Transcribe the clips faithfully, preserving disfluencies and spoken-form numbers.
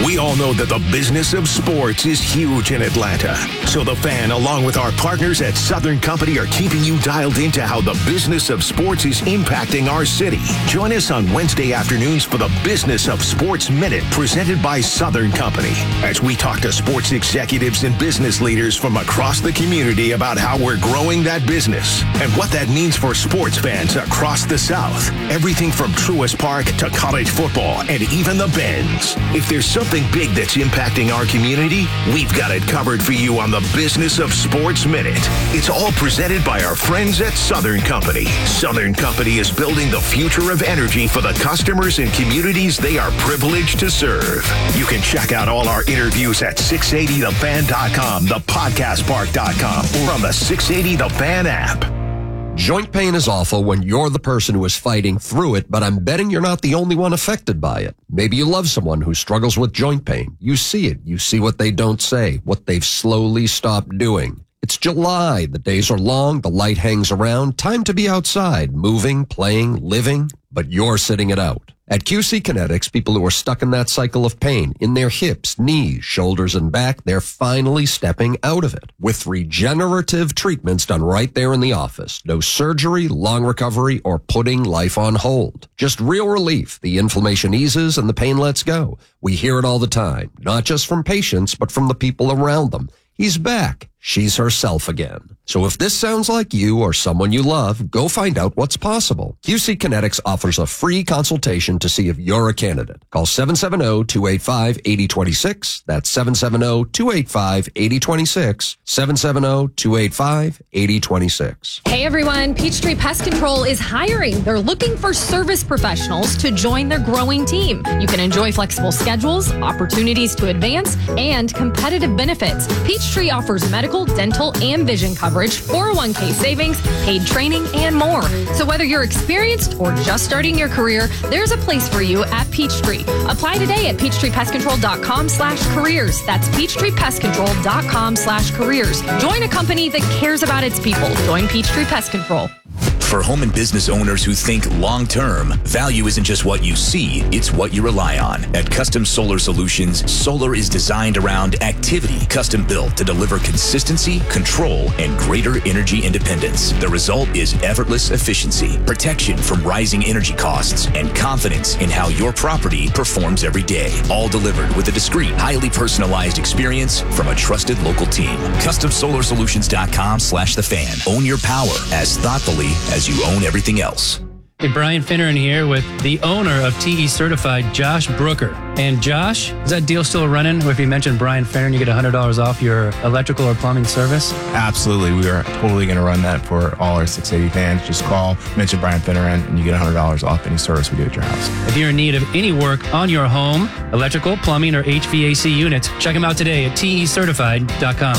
We all know that the business of sports is huge in Atlanta. So The Fan, along with our partners at Southern Company, are keeping you dialed into how the business of sports is impacting our city. Join us on Wednesday afternoons for the Business of Sports Minute, presented by Southern Company, as we talk to sports executives and business leaders from across the community about how we're growing that business and what that means for sports fans across the South. Everything from Truist Park to college football and even the Benz. If there's something big that's impacting our community, we've got it covered for you on the Business of Sports Minute. It's all presented by our friends at Southern Company. Southern Company is building the future of energy for the customers and communities they are privileged to serve. You can check out all our interviews at six eighty the fan dot com, the podcast park dot com, or on the six eighty The Fan app. Joint pain is awful when you're the person who is fighting through it, but I'm betting you're not the only one affected by it. Maybe you love someone who struggles with joint pain. You see it. You see what they don't say, what they've slowly stopped doing. It's July. The days are long. The light hangs around. Time to be outside, moving, playing, living, but you're sitting it out. At Q C Kinetics, people who are stuck in that cycle of pain in their hips, knees, shoulders, and back, they're finally stepping out of it with regenerative treatments done right there in the office. No surgery, long recovery, or putting life on hold. Just real relief. The inflammation eases and the pain lets go. We hear it all the time, not just from patients, but from the people around them. He's back. She's herself again. So if this sounds like you or someone you love, go find out what's possible. Q C Kinetics offers a free consultation to see if you're a candidate. Call seven seven zero, two eight five, eight zero two six. That's seven seven zero, two eight five, eight zero two six. seven seven zero, two eight five, eight zero two six. Hey everyone, Peachtree Pest Control is hiring. They're looking for service professionals to join their growing team. You can enjoy flexible schedules, opportunities to advance, and competitive benefits. Peachtree offers medical, dental, and vision coverage, four oh one k savings, paid training, and more. So whether you're experienced or just starting your career, there's a place for you at Peachtree. Apply today at peachtree pest control dot com slash careers. That's peachtree pest control dot com slash careers. Join a company that cares about its people. Join Peachtree Pest Control. For home and business owners who think long-term, value isn't just what you see, it's what you rely on. At Custom Solar Solutions, solar is designed around activity, custom built to deliver consistency, control, and greater energy independence. The result is effortless efficiency, protection from rising energy costs, and confidence in how your property performs every day. All delivered with a discreet, highly personalized experience from a trusted local team. Custom Solar Solutions dot com slash the fan. Own your power as thoughtfully as you own everything else. Hey, Brian Finneran here with the owner of T E Certified, Josh Brooker. And Josh, is that deal still running? If you mention Brian Finneran, you get one hundred dollars off your electrical or plumbing service? Absolutely. We are totally going to run that for all our six eighty fans. Just call, mention Brian Finneran, and you get one hundred dollars off any service we do at your house. If you're in need of any work on your home, electrical, plumbing, or H V A C units, check them out today at T E certified dot com.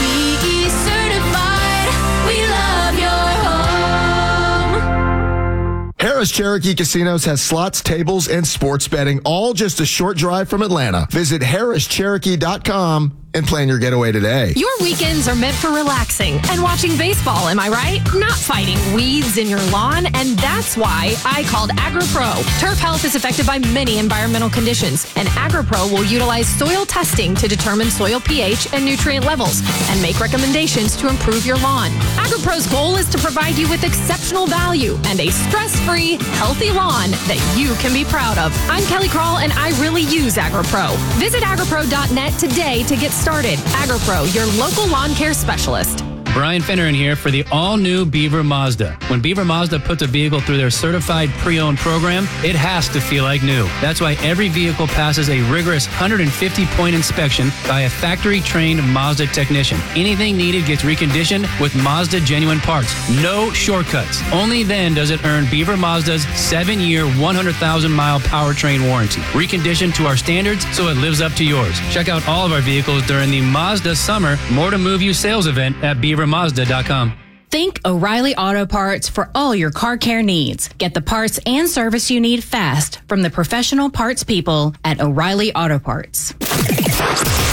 Harris Cherokee Casinos has slots, tables, and sports betting, all just a short drive from Atlanta. Visit harris cherokee dot com and plan your getaway today. Your weekends are meant for relaxing and watching baseball, am I right? Not fighting weeds in your lawn, and that's why I called AgriPro. Turf health is affected by many environmental conditions, and AgriPro will utilize soil testing to determine soil pH and nutrient levels and make recommendations to improve your lawn. AgriPro's goal is to provide you with exceptional value and a stress-free, healthy lawn that you can be proud of. I'm Kelly Krall, and I really use AgriPro. Visit agripro dot net today to get started. AgriPro, your local lawn care specialist. Brian Finneran here for the all-new Beaver Mazda. When Beaver Mazda puts a vehicle through their certified pre-owned program, it has to feel like new. That's why every vehicle passes a rigorous one hundred fifty point inspection by a factory-trained Mazda technician. Anything needed gets reconditioned with Mazda genuine parts. No shortcuts. Only then does it earn Beaver Mazda's seven-year, one hundred thousand mile powertrain warranty. Reconditioned to our standards so it lives up to yours. Check out all of our vehicles during the Mazda Summer More to Move You sales event at beaver mazda dot com. Think O'Reilly Auto Parts for all your car care needs. Get the parts and service you need fast from the professional parts people at O'Reilly Auto Parts.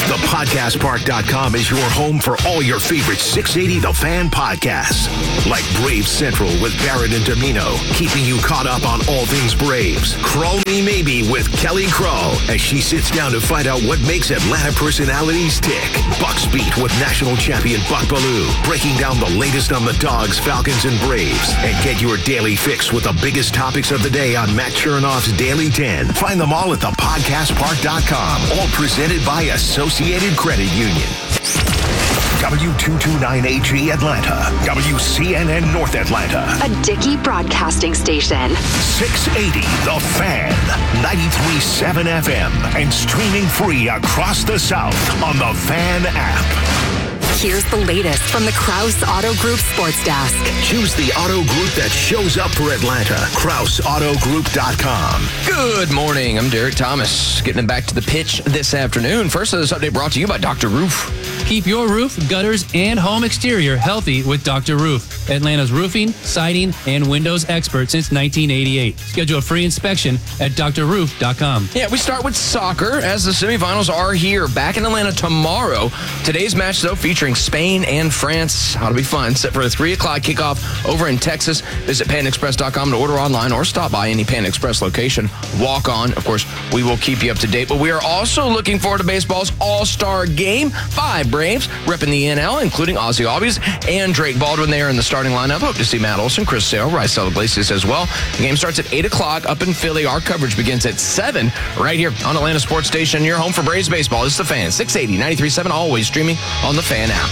the podcast park dot com is your home for all your favorite six eighty The Fan podcasts. Like Braves Central with Barrett and Domino, keeping you caught up on all things Braves. Crow Me Maybe with Kelly Crow, as she sits down to find out what makes Atlanta personalities tick. Bucks Beat with national champion Buck Belue, breaking down the latest on the Dogs, Falcons, and Braves. And get your daily fix with the biggest topics of the day on Matt Chernoff's Daily ten. Find them all at the podcast park dot com, all presented by Associated Credit Union. W two twenty-nine H E Atlanta, W C N N North Atlanta, a Dickey broadcasting station. six eighty The Fan, ninety-three point seven F M, and streaming free across the South on the Fan app. Here's the latest from the Krause Auto Group Sports Desk. Choose the auto group that shows up for Atlanta. Krause Auto Group dot com. Good morning. I'm Derek Thomas, getting back to the pitch this afternoon. First of this update brought to you by Doctor Roof. Keep your roof, gutters, and home exterior healthy with Doctor Roof, Atlanta's roofing, siding, and windows expert since nineteen eighty-eight. Schedule a free inspection at Doctor Roof dot com. Yeah, we start with soccer as the semifinals are here. Back in Atlanta tomorrow. Today's match, though, featuring Spain and France. Ought to be fun. Set for a three o'clock kickoff over in Texas. Visit Pan Express dot com to order online or stop by any Pan Express location. Walk on. Of course, we will keep you up to date. But we are also looking forward to baseball's All-Star Game. Five Braves repping the N L, including Ozzie Albies and Drake Baldwin there in the starting lineup. Hope to see Matt Olson, Chris Sale, Rysel Iglesias as well. The game starts at eight o'clock up in Philly. Our coverage begins at seven right here on Atlanta Sports Station. Your home for Braves baseball. It's the Fan. six eighty, ninety-three point seven, always streaming on the Fan app.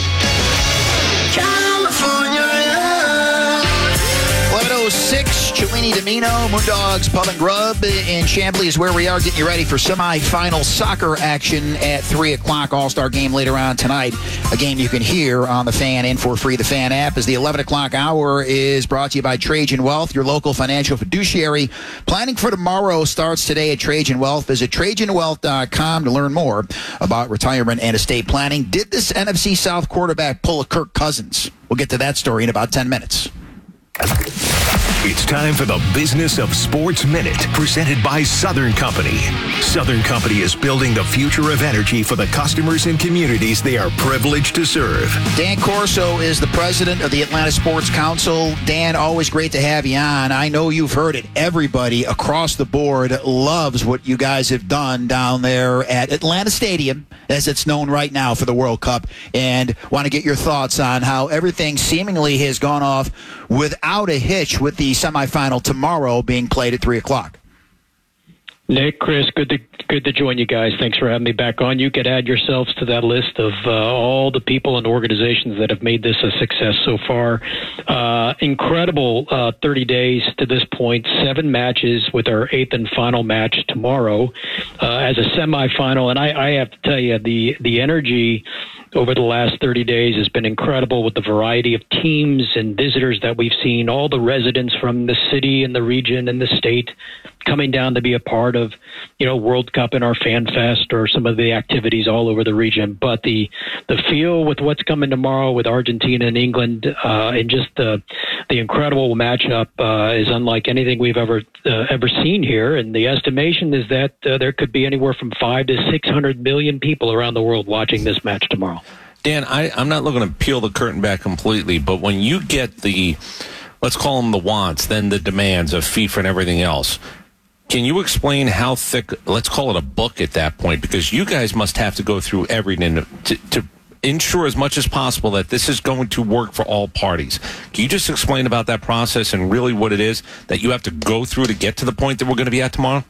eleven oh six, Cellini Domino, Moondogs Pub and Grub in Chamblee is where we are, getting you ready for semifinal soccer action at three o'clock. All-Star game later on tonight. A game you can hear on the Fan and for free, the Fan app. As the eleven o'clock hour is brought to you by Trajan Wealth, your local financial fiduciary. Planning for tomorrow starts today at Trajan Wealth. Visit Trajan Wealth dot com to learn more about retirement and estate planning. Did this N F C South quarterback pull a Kirk Cousins? We'll get to that story in about ten minutes. It's time for the Business of Sports Minute, presented by Southern Company. Southern Company is building the future of energy for the customers and communities they are privileged to serve. Dan Corso is the president of the Atlanta Sports Council. Dan, always great to have you on. I know you've heard it. Everybody across the board loves what you guys have done down there at Atlanta Stadium, as it's known right now for the World Cup, and want to get your thoughts on how everything seemingly has gone off without a hitch, with the semifinal tomorrow being played at three o'clock. Nick, Chris, good to good to join you guys. Thanks for having me back on. You could add yourselves to that list of uh, all the people and organizations that have made this a success so far. Uh, incredible uh, thirty days to this point, seven matches with our eighth and final match tomorrow uh, as a semifinal. And I, I have to tell you, the, the energy over the last thirty days has been incredible with the variety of teams and visitors that we've seen, all the residents from the city and the region and the state coming down to be a part of, you know, World Cup and our Fan Fest or some of the activities all over the region. But the the feel with what's coming tomorrow with Argentina and England uh, and just the the incredible matchup uh, is unlike anything we've ever uh, ever seen here. And the estimation is that uh, there could be anywhere from five to six hundred million people around the world watching this match tomorrow. Dan, I, I'm not looking to peel the curtain back completely, but when you get the, let's call them the wants, then the demands of FIFA and everything else, can you explain how thick, let's call it a book at that point, because you guys must have to go through everything to, to ensure as much as possible that this is going to work for all parties. Can you just explain about that process and really what it is that you have to go through to get to the point that we're going to be at tomorrow?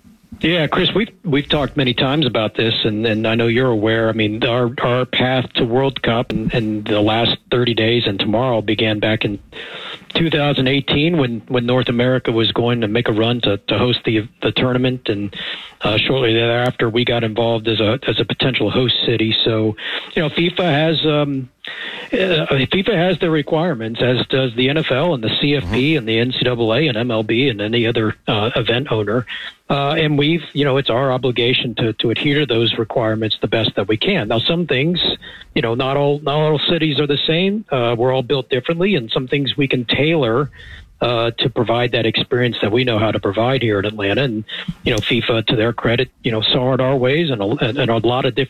Yeah, Chris, we've we've talked many times about this, and, and I know you're aware. I mean, our our path to World Cup and, and the last thirty days and tomorrow began back in two thousand eighteen when, when North America was going to make a run to, to host the the tournament, and uh, shortly thereafter we got involved as a as a potential host city. So, you know, FIFA has um, uh, FIFA has their requirements, as does the N F L and the C F P mm-hmm. and the N C double A and M L B and any other uh, event owner. Uh, and we've, you know, it's our obligation to, to adhere to those requirements the best that we can. Now, some things, you know, not all, not all cities are the same. Uh, we're all built differently, and some things we can tailor uh, to provide that experience that we know how to provide here in Atlanta. And, you know, FIFA, to their credit, you know, saw it our ways, and a, and a lot of different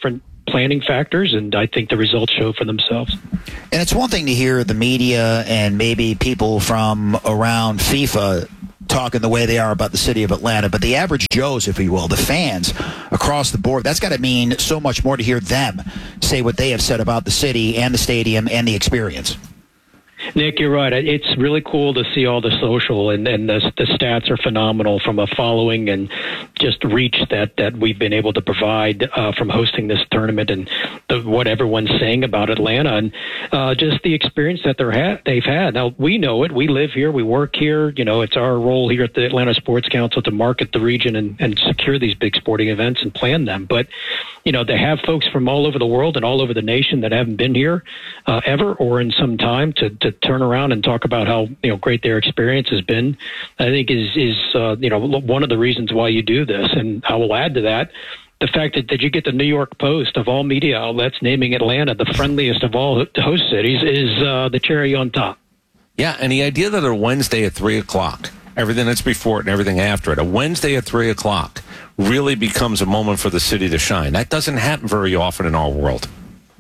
planning factors, and I think the results show for themselves. And it's one thing to hear the media and maybe people from around FIFA talking the way they are about the city of Atlanta, but the average Joes, if you will, the fans across the board, that's got to mean so much more to hear them say what they have said about the city and the stadium and the experience. Nick, you're right. It's really cool to see all the social, and, and the, the stats are phenomenal from a following and just reach that, that we've been able to provide uh, from hosting this tournament, and the, what everyone's saying about Atlanta, and uh, just the experience that they're ha- they've had. Now, we know it. We live here. We work here. You know, it's our role here at the Atlanta Sports Council to market the region and, and secure these big sporting events and plan them. But, you know, they have folks from all over the world and all over the nation that haven't been here uh, ever or in some time to, to turn around and talk about how, you know, great their experience has been, I think is, is uh, you know, one of the reasons why you do this. And I will add to that the fact that, that you get the New York Post of all media outlets naming Atlanta the friendliest of all host cities is uh, the cherry on top. Yeah, and the idea that a Wednesday at three o'clock, everything that's before it and everything after it, a Wednesday at three o'clock really becomes a moment for the city to shine. That doesn't happen very often in our world.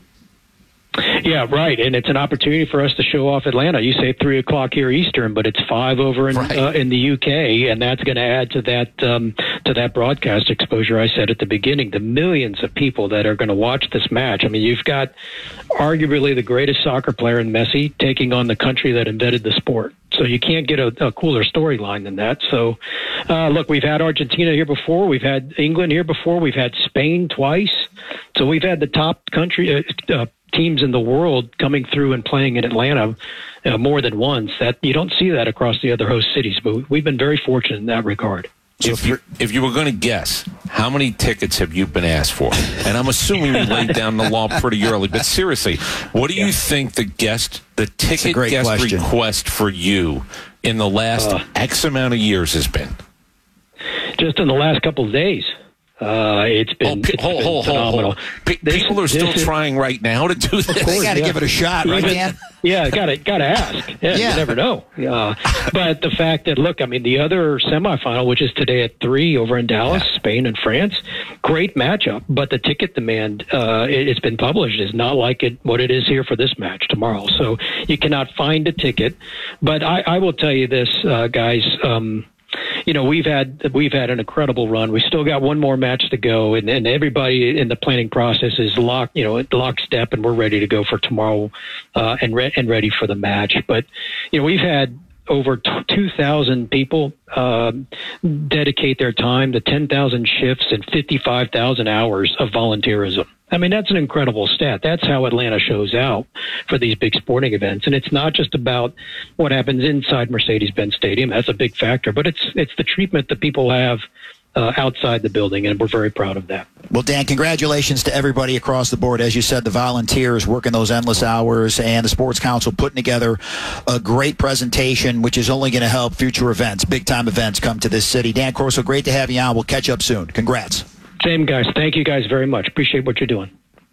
Yeah, right, and it's an opportunity for us to show off Atlanta. You say three o'clock here Eastern, but it's five over in right. uh, in the U K, and that's going to add to that um, to that broadcast exposure I said at the beginning. The millions of people that are going to watch this match. I mean, you've got arguably the greatest soccer player in Messi taking on the country that invented the sport. So you can't get a, a cooler storyline than that. So, uh, look, we've had Argentina here before. We've had England here before. We've had Spain twice. So we've had the top country uh, uh, teams in the world coming through and playing in Atlanta uh, more than once. That you don't see that across the other host cities. But we've been very fortunate in that regard. So if you if you were going to guess, how many tickets have you been asked for? And I'm assuming you laid down the law pretty early. But seriously, what do you yeah. think the guest, the ticket guest question. request for you in the last uh, X amount of years has been? Just in the last couple of days. Uh, it's been, oh, p- it's hold, been hold, phenomenal. Hold, hold. P- people are still trying right now to do this. They got to yeah. give it a shot, right, Even, Dan? Yeah, got to got to ask. Yeah, yeah, you never know. Uh, but the fact that, look, I mean, the other semifinal, which is today at three over in Dallas, yeah. Spain and France, great matchup. But the ticket demand, uh, it, it's been published, is not like it what it is here for this match tomorrow. So you cannot find a ticket. But I, I will tell you this, uh, guys. Um, You know, we've had we've had an incredible run. We still got one more match to go, and, and everybody in the planning process is locked, you know, lockstep, and we're ready to go for tomorrow, uh, and re- and ready for the match. But you know, we've had over two thousand people uh, dedicate their time to ten thousand shifts and fifty-five thousand hours of volunteerism. I mean, that's an incredible stat. That's how Atlanta shows out for these big sporting events. And it's not just about what happens inside Mercedes-Benz Stadium. That's a big factor, but it's it's the treatment that people have uh, outside the building, and we're very proud of that. Well, Dan, congratulations to everybody across the board. As you said, the volunteers working those endless hours and the Sports Council putting together a great presentation, which is only going to help future events, big-time events come to this city. Dan Corso, great to have you on. We'll catch up soon. Congrats. Same, guys. Thank you guys very much. Appreciate what you're doing.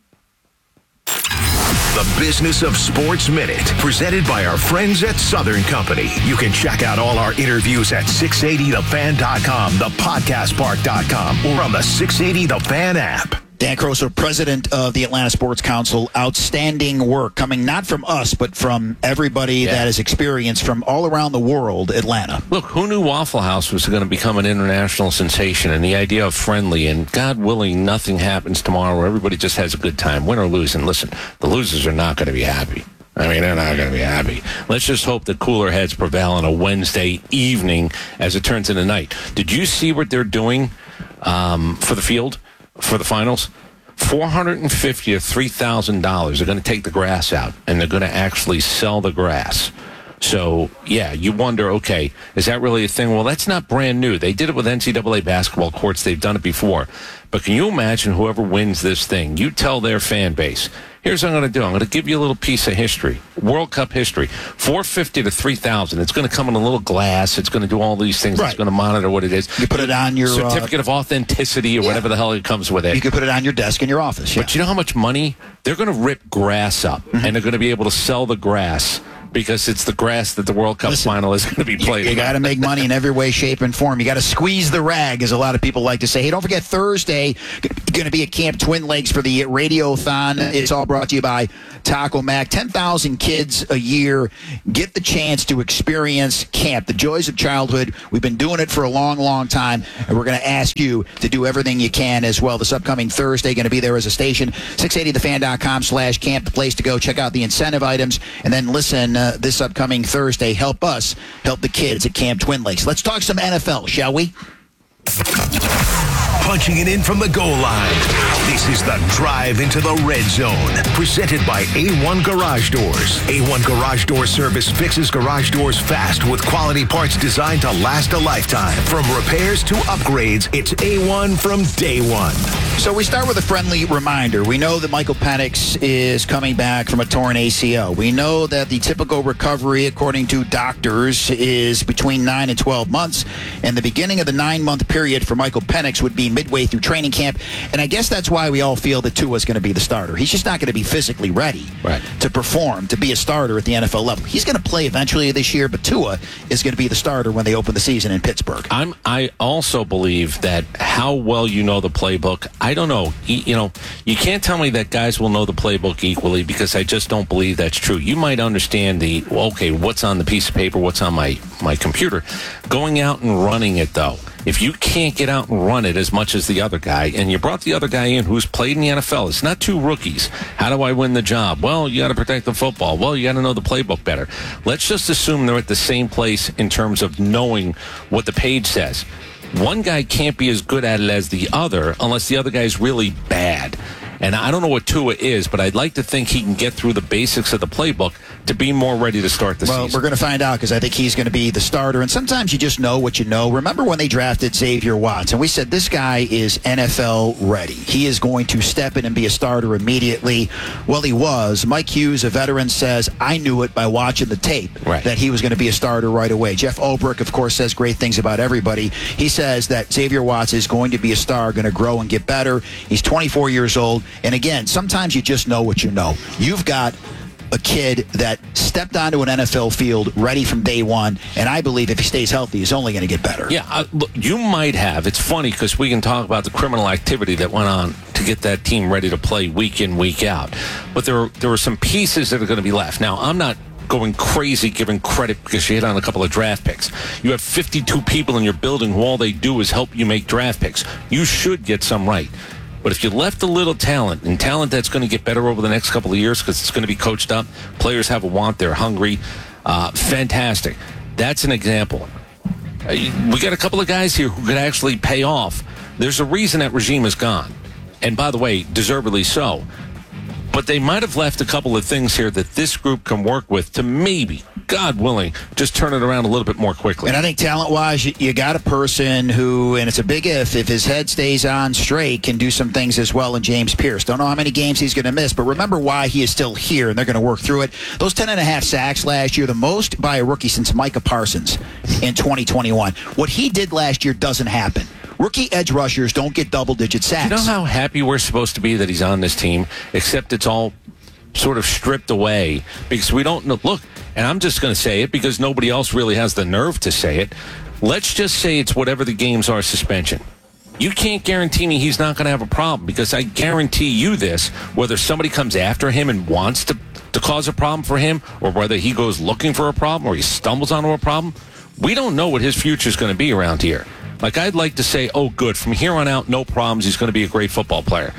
The Business of Sports Minute, presented by our friends at Southern Company. You can check out all our interviews at six eighty the fan dot com, the podcast park dot com, or on the six eighty The Fan app. Dan Corso, president of the Atlanta Sports Council. Outstanding work coming not from us, but from everybody yeah. that has experienced from all around the world, Atlanta. Look, who knew Waffle House was going to become an international sensation, and the idea of friendly, and God willing, nothing happens tomorrow where everybody just has a good time, win or lose. And listen, the losers are not going to be happy. I mean, they're not going to be happy. Let's just hope that cooler heads prevail on a Wednesday evening as it turns into night. Did you see what they're doing um, for the field? For the finals, four hundred fifty dollars to three thousand dollars. They're going to take the grass out, and they're going to actually sell the grass. So, yeah, you wonder, okay, is that really a thing? Well, that's not brand new. They did it with N C double A basketball courts. They've done it before. But can you imagine whoever wins this thing? You tell their fan base, here's what I'm going to do. I'm going to give you a little piece of history, World Cup history, four hundred fifty dollars to three thousand dollars. It's going to come in a little glass. It's going to do all these things. Right. It's going to monitor what it is. You put it on your certificate uh, of authenticity or yeah. whatever the hell it comes with it. You can put it on your desk in your office. Yeah. But you know how much money? They're going to rip grass up, mm-hmm. and they're going to be able to sell the grass because it's the grass that the World Cup Listen, final is going to be played. You, you got to make money in every way, shape, and form. You got to squeeze the rag, as a lot of people like to say. Hey, don't forget Thursday, going to be at Camp Twin Lakes for the Radiothon. It's all brought to you by Taco Mac. ten thousand kids a year get the chance to experience camp, the joys of childhood. We've been doing it for a long, long time, and we're going to ask you to do everything you can as well. This upcoming Thursday, going to be there as a station. six eighty the fan dot com slash camp, the place to go. Check out the incentive items, and then listen uh, this upcoming Thursday. Help us help the kids at Camp Twin Lakes. Let's talk some N F L, shall we? Punching it in from the goal line. This is the Drive into the Red Zone, presented by A one Garage Doors. A one Garage Door Service fixes garage doors fast with quality parts designed to last a lifetime. From repairs to upgrades, it's A one from day one. So we start with a friendly reminder. We know that Michael Penix is coming back from a torn A C L. We know that the typical recovery, according to doctors, is between nine and twelve months. And the beginning of the nine-month period for Michael Penix would be midway through training camp. And I guess that's why we all feel that Tua's going to be the starter. He's just not going to be physically ready right. to perform, to be a starter at the N F L level. He's going to play eventually this year, but Tua is going to be the starter when they open the season in Pittsburgh. I'm, I also believe that how well you know the playbook, I don't know. You know, you can't tell me that guys will know the playbook equally, because I just don't believe that's true. You might understand the, well, okay, what's on the piece of paper, what's on my, my computer. Going out and running it, though. If you can't get out and run it as much as the other guy, and you brought the other guy in who's played in the N F L, it's not two rookies. How do I win the job? Well, you got to protect the football. Well, you got to know the playbook better. Let's just assume they're at the same place in terms of knowing what the page says. One guy can't be as good at it as the other unless the other guy's really bad. And I don't know what Tua is, but I'd like to think he can get through the basics of the playbook to be more ready to start the well, season. We're going to find out, because I think he's going to be the starter. And sometimes you just know what you know. Remember when they drafted Xavier Watts, and we said this guy is N F L ready. He is going to step in and be a starter immediately. Well, he was. Mike Hughes, a veteran, says, I knew it by watching the tape right. that he was going to be a starter right away. Jeff Ulbrich, of course, says great things about everybody. He says that Xavier Watts is going to be a star, going to grow and get better. He's twenty-four years old. And again, sometimes you just know what you know. You've got a kid that stepped onto an N F L field ready from day one, and I believe if he stays healthy, he's only going to get better. Yeah, uh, look, you might have. It's funny because we can talk about the criminal activity that went on to get that team ready to play week in, week out. But there, there are some pieces that are going to be left. Now, I'm not going crazy giving credit because you hit on a couple of draft picks. You have fifty-two people in your building who all they do is help you make draft picks. You should get some right. But if you left a little talent, and talent that's going to get better over the next couple of years because it's going to be coached up, players have a want, they're hungry, uh, fantastic. That's an example. Uh, we got a couple of guys here who could actually pay off. There's a reason that regime is gone. And by the way, deservedly so. But they might have left a couple of things here that this group can work with to maybe, God willing, just turn it around a little bit more quickly. And I think talent-wise, you, you got a person who, and it's a big if, if his head stays on straight, can do some things as well in James Pierce. Don't know how many games he's going to miss, but remember why he is still here, and they're going to work through it. Those ten and a half sacks last year, the most by a rookie since Micah Parsons in twenty twenty-one. What he did last year doesn't happen. Rookie edge rushers don't get double-digit sacks. You know how happy we're supposed to be that he's on this team, except it's all sort of stripped away because we don't know. Look, and I'm just going to say it because nobody else really has the nerve to say it. Let's just say it's whatever the games are suspension. You can't guarantee me he's not going to have a problem because I guarantee you this, whether somebody comes after him and wants to, to cause a problem for him or whether he goes looking for a problem or he stumbles onto a problem, we don't know what his future is going to be around here. Like, I'd like to say, oh, good, from here on out, no problems, he's going to be a great football player.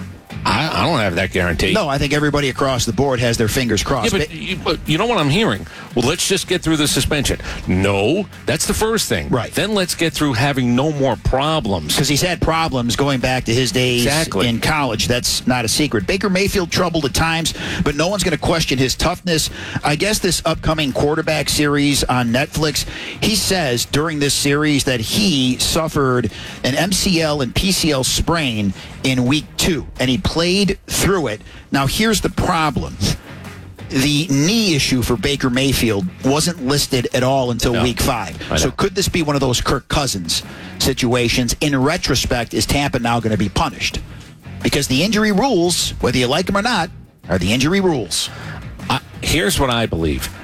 I, I don't have that guarantee. No, I think everybody across the board has their fingers crossed. Yeah, but, you, but you know what I'm hearing? Well, let's just get through the suspension. No, that's the first thing. Right. Then let's get through having no more problems. Because he's had problems going back to his days exactly. in college. That's not a secret. Baker Mayfield troubled at times, but no one's going to question his toughness. I guess this upcoming quarterback series on Netflix, he says during this series that he suffered an M C L and P C L sprain in week two, and he played through it. Now, here's the problem. The knee issue for Baker Mayfield wasn't listed at all until no. week five. So could this be one of those Kirk Cousins situations? In retrospect, is Tampa now going to be punished? Because the injury rules, whether you like them or not, are the injury rules. Uh, here's what I believe.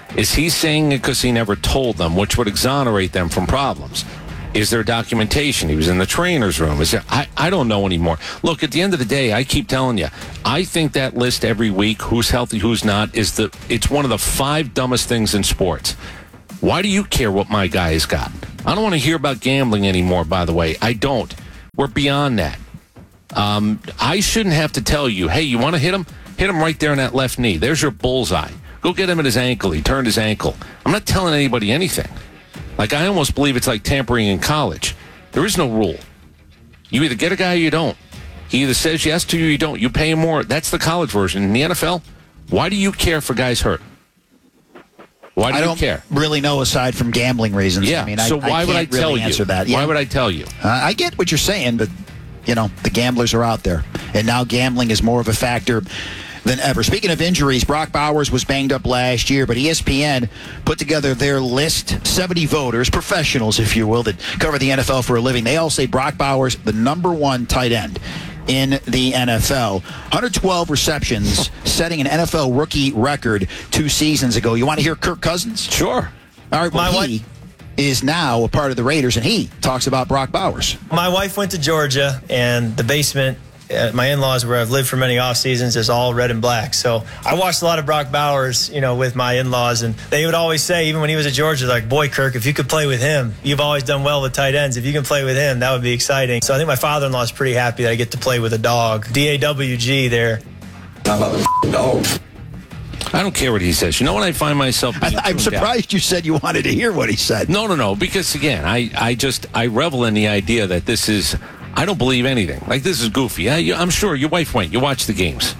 Is he saying it because he never told them, which would exonerate them from problems? Is there documentation? He was in the trainer's room. Is there, I, I don't know anymore. Look, at the end of the day, I keep telling you, I think that list every week, who's healthy, who's not, is the it's one of the five dumbest things in sports. Why do you care what my guy has got? I don't want to hear about gambling anymore, by the way. I don't. We're beyond that. Um, I shouldn't have to tell you, hey, you want to hit him? Hit him right there in that left knee. There's your bullseye. Go get him at his ankle. He turned his ankle. I'm not telling anybody anything. Like, I almost believe it's like tampering in college. There is no rule. You either get a guy or you don't. He either says yes to you or you don't. You pay him more. That's the college version. In the N F L, why do you care if a guy's hurt? Why do I you don't care? really know aside from gambling reasons. Yeah, I mean, so I, why I would I can't really tell you? answer that. Why Yeah. would I tell you? Uh, I get what you're saying, but, you know, the gamblers are out there. And now gambling is more of a factor than ever. Speaking of injuries, Brock Bowers was banged up last year, but E S P N put together their list, seventy voters, professionals, if you will, that cover the N F L for a living. They all say Brock Bowers, the number one tight end in the N F L. one hundred twelve receptions, setting an N F L rookie record two seasons ago. You want to hear Kirk Cousins? Sure. All right, well, My he is now a part of the Raiders, and he talks about Brock Bowers. My wife went to Georgia, and the basement at my in-laws, where I've lived for many off seasons, is all red and black. So I watched a lot of Brock Bowers, you know, with my in-laws, and they would always say, even when he was at Georgia, like, boy, Kirk, if you could play with him, you've always done well with tight ends. If you can play with him, that would be exciting. So I think my father-in-law is pretty happy that I get to play with a dog. D A W G there. How about the dog? I don't care what he says. You know what I find myself being I, I'm tuned surprised out? you said you wanted to hear what he said. No, no, no. Because again, I, I just I revel in the idea that this is. I don't believe anything. Like, this is goofy. I, I'm sure your wife went. You watch the games.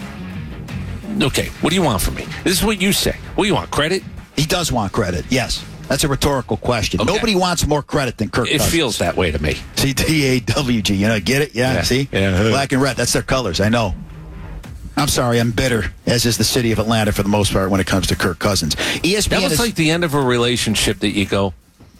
Okay, what do you want from me? This is what you say. What do you want? Credit? He does want credit. Yes, that's a rhetorical question. Okay. Nobody wants more credit than Kirk It Cousins. feels that way to me. See, D A W G. You know, get it? Yeah. Yeah. See, Yeah. black and red. That's their colors. I know. I'm sorry, I'm bitter, as is the city of Atlanta for the most part when it comes to Kirk Cousins. E S P N That was is, like the end of a relationship that you go,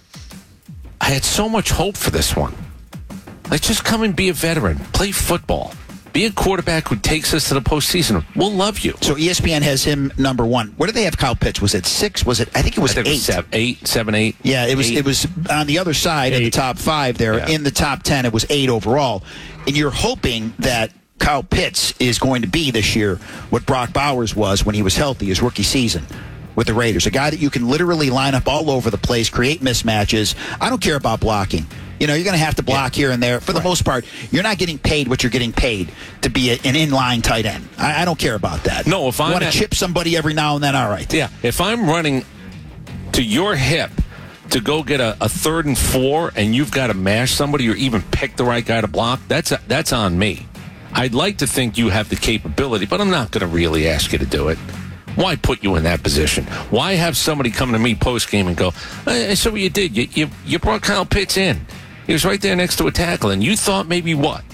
I had so much hope for this one. Like, just come and be a veteran. Play football. Be a quarterback who takes us to the postseason. We'll love you. So E S P N has him number one. Where did they have Kyle Pitts? Was it six? Was it? I think it was I think eight. it was seven, eight, seven, eight. Yeah, it was. Eight. It was on the other side of the top five there. Yeah. In the top ten, it was eight overall. And you're hoping that Kyle Pitts is going to be this year what Brock Bowers was when he was healthy his rookie season with the Raiders. A guy that you can literally line up all over the place, create mismatches. I don't care about blocking. You know, you're going to have to block yeah. here and there. For the right. most part, you're not getting paid what you're getting paid to be a, an inline tight end. I, I don't care about that. No, if I want to at, chip somebody every now and then, all right. Yeah, if I'm running to your hip to go get a, a third and four and you've got to mash somebody or even pick the right guy to block, that's a, that's on me. I'd like to think you have the capability, but I'm not going to really ask you to do it. Why put you in that position? Why have somebody come to me post-game and go, I saw what you did. You, you, you brought Kyle Pitts in. He was right there next to a tackle, and you thought maybe what?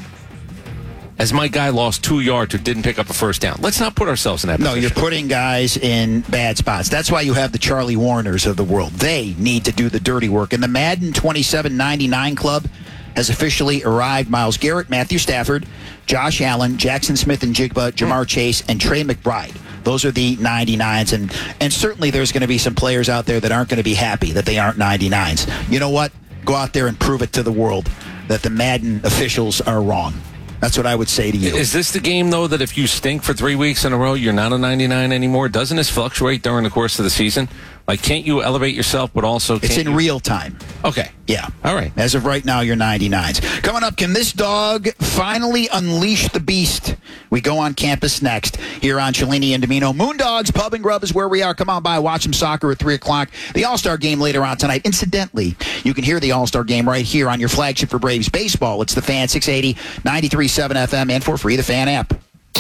As my guy lost two yards or didn't pick up a first down. Let's not put ourselves in that no, position. No, you're putting guys in bad spots. That's why you have the Charlie Warners of the world. They need to do the dirty work. And the Madden twenty-seven ninety-nine Club has officially arrived. Myles Garrett, Matthew Stafford, Josh Allen, Jackson Smith and Jigba, Jamar Chase, and Trey McBride. Those are the ninety-nines. And, and certainly there's going to be some players out there that aren't going to be happy that they aren't ninety-nines. You know what? Go out there and prove it to the world that the Madden officials are wrong. That's what I would say to you. Is this the game, though, that if you stink for three weeks in a row, you're not a ninety-nine anymore? Doesn't this fluctuate during the course of the season? Like, can't you elevate yourself, but also can't It's in you... real time. Okay. Yeah. All right. As of right now, you're ninety-nines. Coming up, can this dog finally unleash the beast? We go on campus next here on Cellini and Domino. Moondogs Pub and Grub is where we are. Come on by, watch some soccer at three o'clock. The All-Star Game later on tonight. Incidentally, you can hear the All-Star Game right here on your flagship for Braves baseball. It's the Fan, six eighty, ninety-three point seven F M, and for free, the Fan app.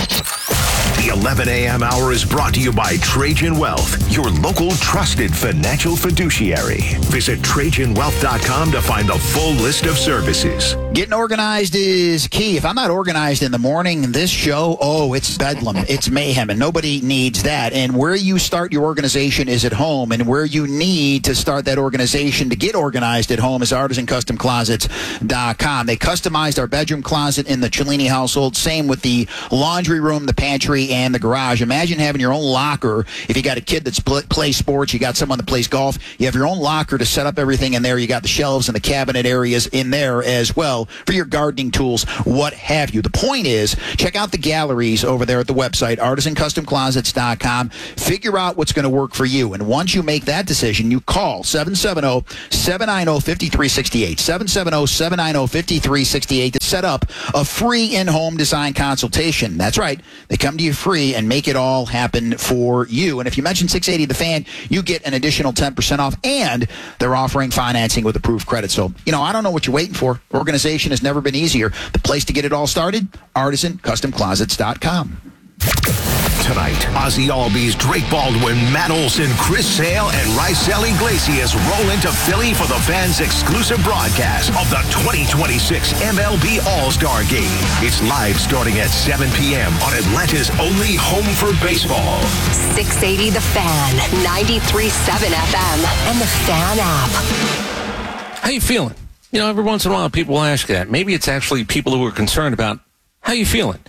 The eleven a.m. hour is brought to you by Trajan Wealth, your local trusted financial fiduciary. Visit Trajan Wealth dot com to find the full list of services. Getting organized is key. If I'm not organized in the morning, this show, oh, it's bedlam. It's mayhem, and nobody needs that. And where you start your organization is at home, and where you need to start that organization to get organized at home is artisan custom closets dot com. They customized our bedroom closet in the Cellini household. Same with the laundry room, the pantry, pantry, and the garage. Imagine having your own locker. If you got a kid that's pl- plays sports, you got someone that plays golf, you have your own locker to set up everything in there. You got the shelves and the cabinet areas in there as well for your gardening tools, what have you. The point is, check out the galleries over there at the website, artisan custom closets dot com. Figure out what's going to work for you. And once you make that decision, you call seven seven zero, seven nine zero, five three six eight, seven seven zero, seven nine zero, five three six eight to set up a free in-home design consultation. That's right. They come to you free and make it all happen for you. And if you mention six eighty The Fan, you get an additional ten percent off, and they're offering financing with approved credit. So, you know, I don't know what you're waiting for. Organization has never been easier. The place to get it all started, artisan custom closets dot com. Tonight, Ozzy Albies, Drake Baldwin, Matt Olson, Chris Sale, and Rysel Iglesias roll into Philly for the fans' exclusive broadcast of the twenty twenty-six M L B All-Star Game. It's live starting at seven p.m. on Atlanta's only home for baseball. six eighty The Fan, ninety-three point seven F M, and the Fan app. How you feeling? You know, every once in a while people will ask that. Maybe it's actually people who are concerned about how you feeling.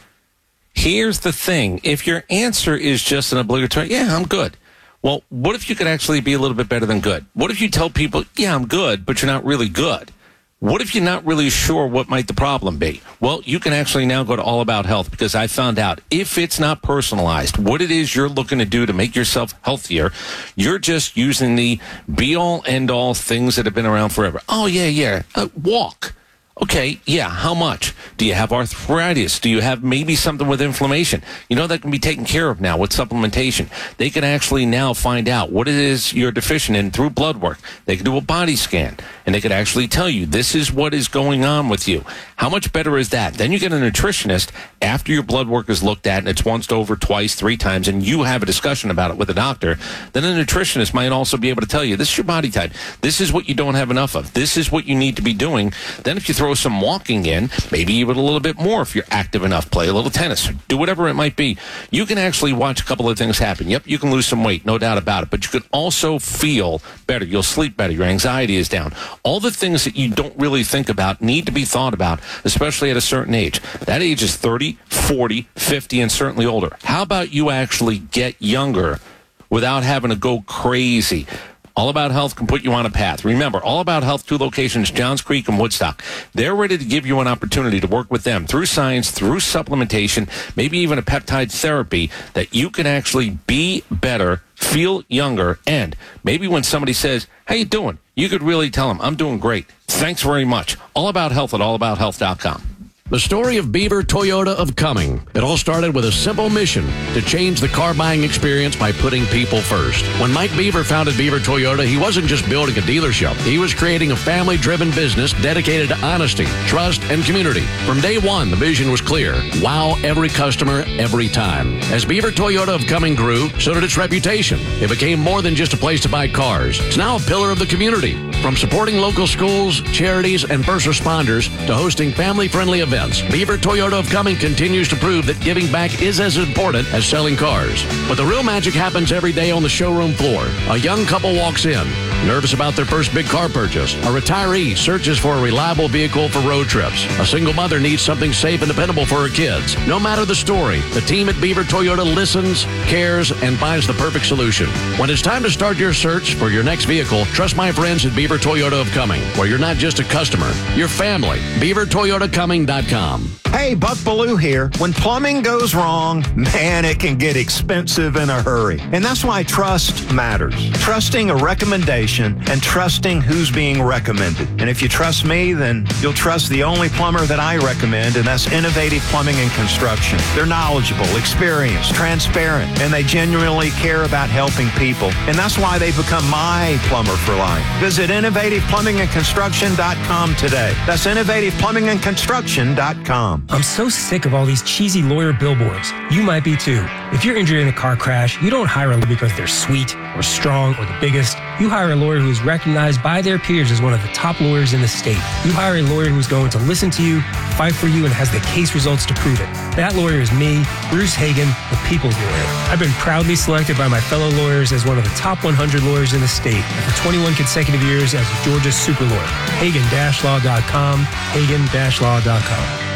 Here's the thing. If your answer is just an obligatory, yeah, I'm good. Well, what if you could actually be a little bit better than good? What if you tell people, yeah, I'm good, but you're not really good? What if you're not really sure what might the problem be? Well, you can actually now go to All About Health, because I found out if it's not personalized, what it is you're looking to do to make yourself healthier, you're just using the be-all, end-all things that have been around forever. Oh, yeah, yeah, uh, walk. Okay, yeah, how much? Do you have arthritis? Do you have maybe something with inflammation? You know, that can be taken care of now with supplementation. They can actually now find out what it is you're deficient in through blood work. They can do a body scan, and they could actually tell you this is what is going on with you. How much better is that? Then you get a nutritionist after your blood work is looked at, and it's once over, twice, three times, and you have a discussion about it with a doctor. Then a nutritionist might also be able to tell you, this is your body type. This is what you don't have enough of. This is what you need to be doing. Then if you throw some walking in, maybe even a little bit more if you're active enough, play a little tennis, do whatever it might be, you can actually watch a couple of things happen. Yep, you can lose some weight, no doubt about it, but you can also feel better. You'll sleep better. Your anxiety is down. All the things that you don't really think about need to be thought about, especially at a certain age. That age is thirty, forty, fifty, and certainly older. How about you actually get younger without having to go crazy? All About Health can put you on a path. Remember, All About Health, two locations, Johns Creek and Woodstock. They're ready to give you an opportunity to work with them through science, through supplementation, maybe even a peptide therapy, that you can actually be better, feel younger, and maybe when somebody says, how you doing? You could really tell them, I'm doing great. Thanks very much. All About Health at all about health dot com. The story of Beaver Toyota of Cumming. It all started with a simple mission to change the car buying experience by putting people first. When Mike Beaver founded Beaver Toyota, he wasn't just building a dealership. He was creating a family-driven business dedicated to honesty, trust, and community. From day one, the vision was clear. Wow every customer, every time. As Beaver Toyota of Cumming grew, so did its reputation. It became more than just a place to buy cars. It's now a pillar of the community. From supporting local schools, charities, and first responders to hosting family-friendly events, Beaver Toyota of Cumming continues to prove that giving back is as important as selling cars. But the real magic happens every day on the showroom floor. A young couple walks in, nervous about their first big car purchase. A retiree searches for a reliable vehicle for road trips. A single mother needs something safe and dependable for her kids. No matter the story, the team at Beaver Toyota listens, cares, and finds the perfect solution. When it's time to start your search for your next vehicle, trust my friends at Beaver Toyota of Cumming, where you're not just a customer, you're family. Beaver Toyota Cumming dot com. Hey, Buck Ballou here. When plumbing goes wrong, man, it can get expensive in a hurry. And that's why trust matters. Trusting a recommendation and trusting who's being recommended. And if you trust me, then you'll trust the only plumber that I recommend, and that's Innovative Plumbing and Construction. They're knowledgeable, experienced, transparent, and they genuinely care about helping people. And that's why they've become my plumber for life. Visit innovative plumbing and construction dot com today. That's innovative plumbing and construction dot com. I'm so sick of all these cheesy lawyer billboards. You might be too. If you're injured in a car crash, you don't hire a lawyer because they're sweet or strong or the biggest. You hire a lawyer who is recognized by their peers as one of the top lawyers in the state. You hire a lawyer who's going to listen to you, fight for you, and has the case results to prove it. That lawyer is me, Bruce Hagan, the people's lawyer. I've been proudly selected by my fellow lawyers as one of the top one hundred lawyers in the state, and for twenty-one consecutive years as Georgia's super lawyer. Hagan Law dot com, Hagan Law dot com.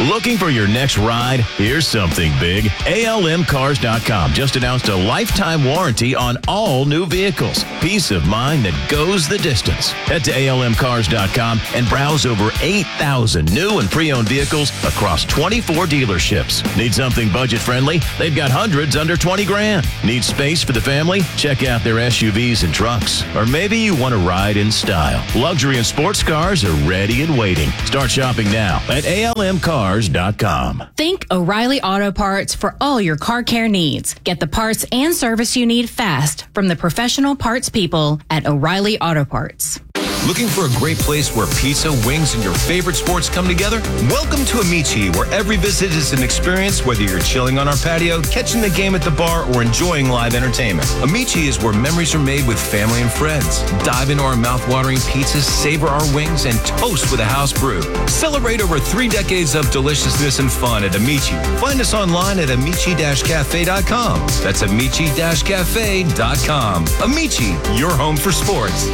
Looking for your next ride? Here's something big. A L M Cars dot com just announced a lifetime warranty on all new vehicles. Peace of mind that goes the distance. Head to A L M Cars dot com and browse over eight thousand new and pre-owned vehicles across twenty-four dealerships. Need something budget-friendly? They've got hundreds under twenty grand. Need space for the family? Check out their S U Vs and trucks. Or maybe you want to ride in style. Luxury and sports cars are ready and waiting. Start shopping now at A L M Cars dot com. Think O'Reilly Auto Parts for all your car care needs. Get the parts and service you need fast from the professional parts people at O'Reilly Auto Parts. Looking for a great place where pizza, wings, and your favorite sports come together? Welcome to Amici, where every visit is an experience, whether you're chilling on our patio, catching the game at the bar, or enjoying live entertainment. Amici is where memories are made with family and friends. Dive into our mouth-watering pizzas, savor our wings, and toast with a house brew. Celebrate over three decades of deliciousness and fun at Amici. Find us online at amici dash cafe dot com. That's amici dash cafe dot com. Amici, your home for sports.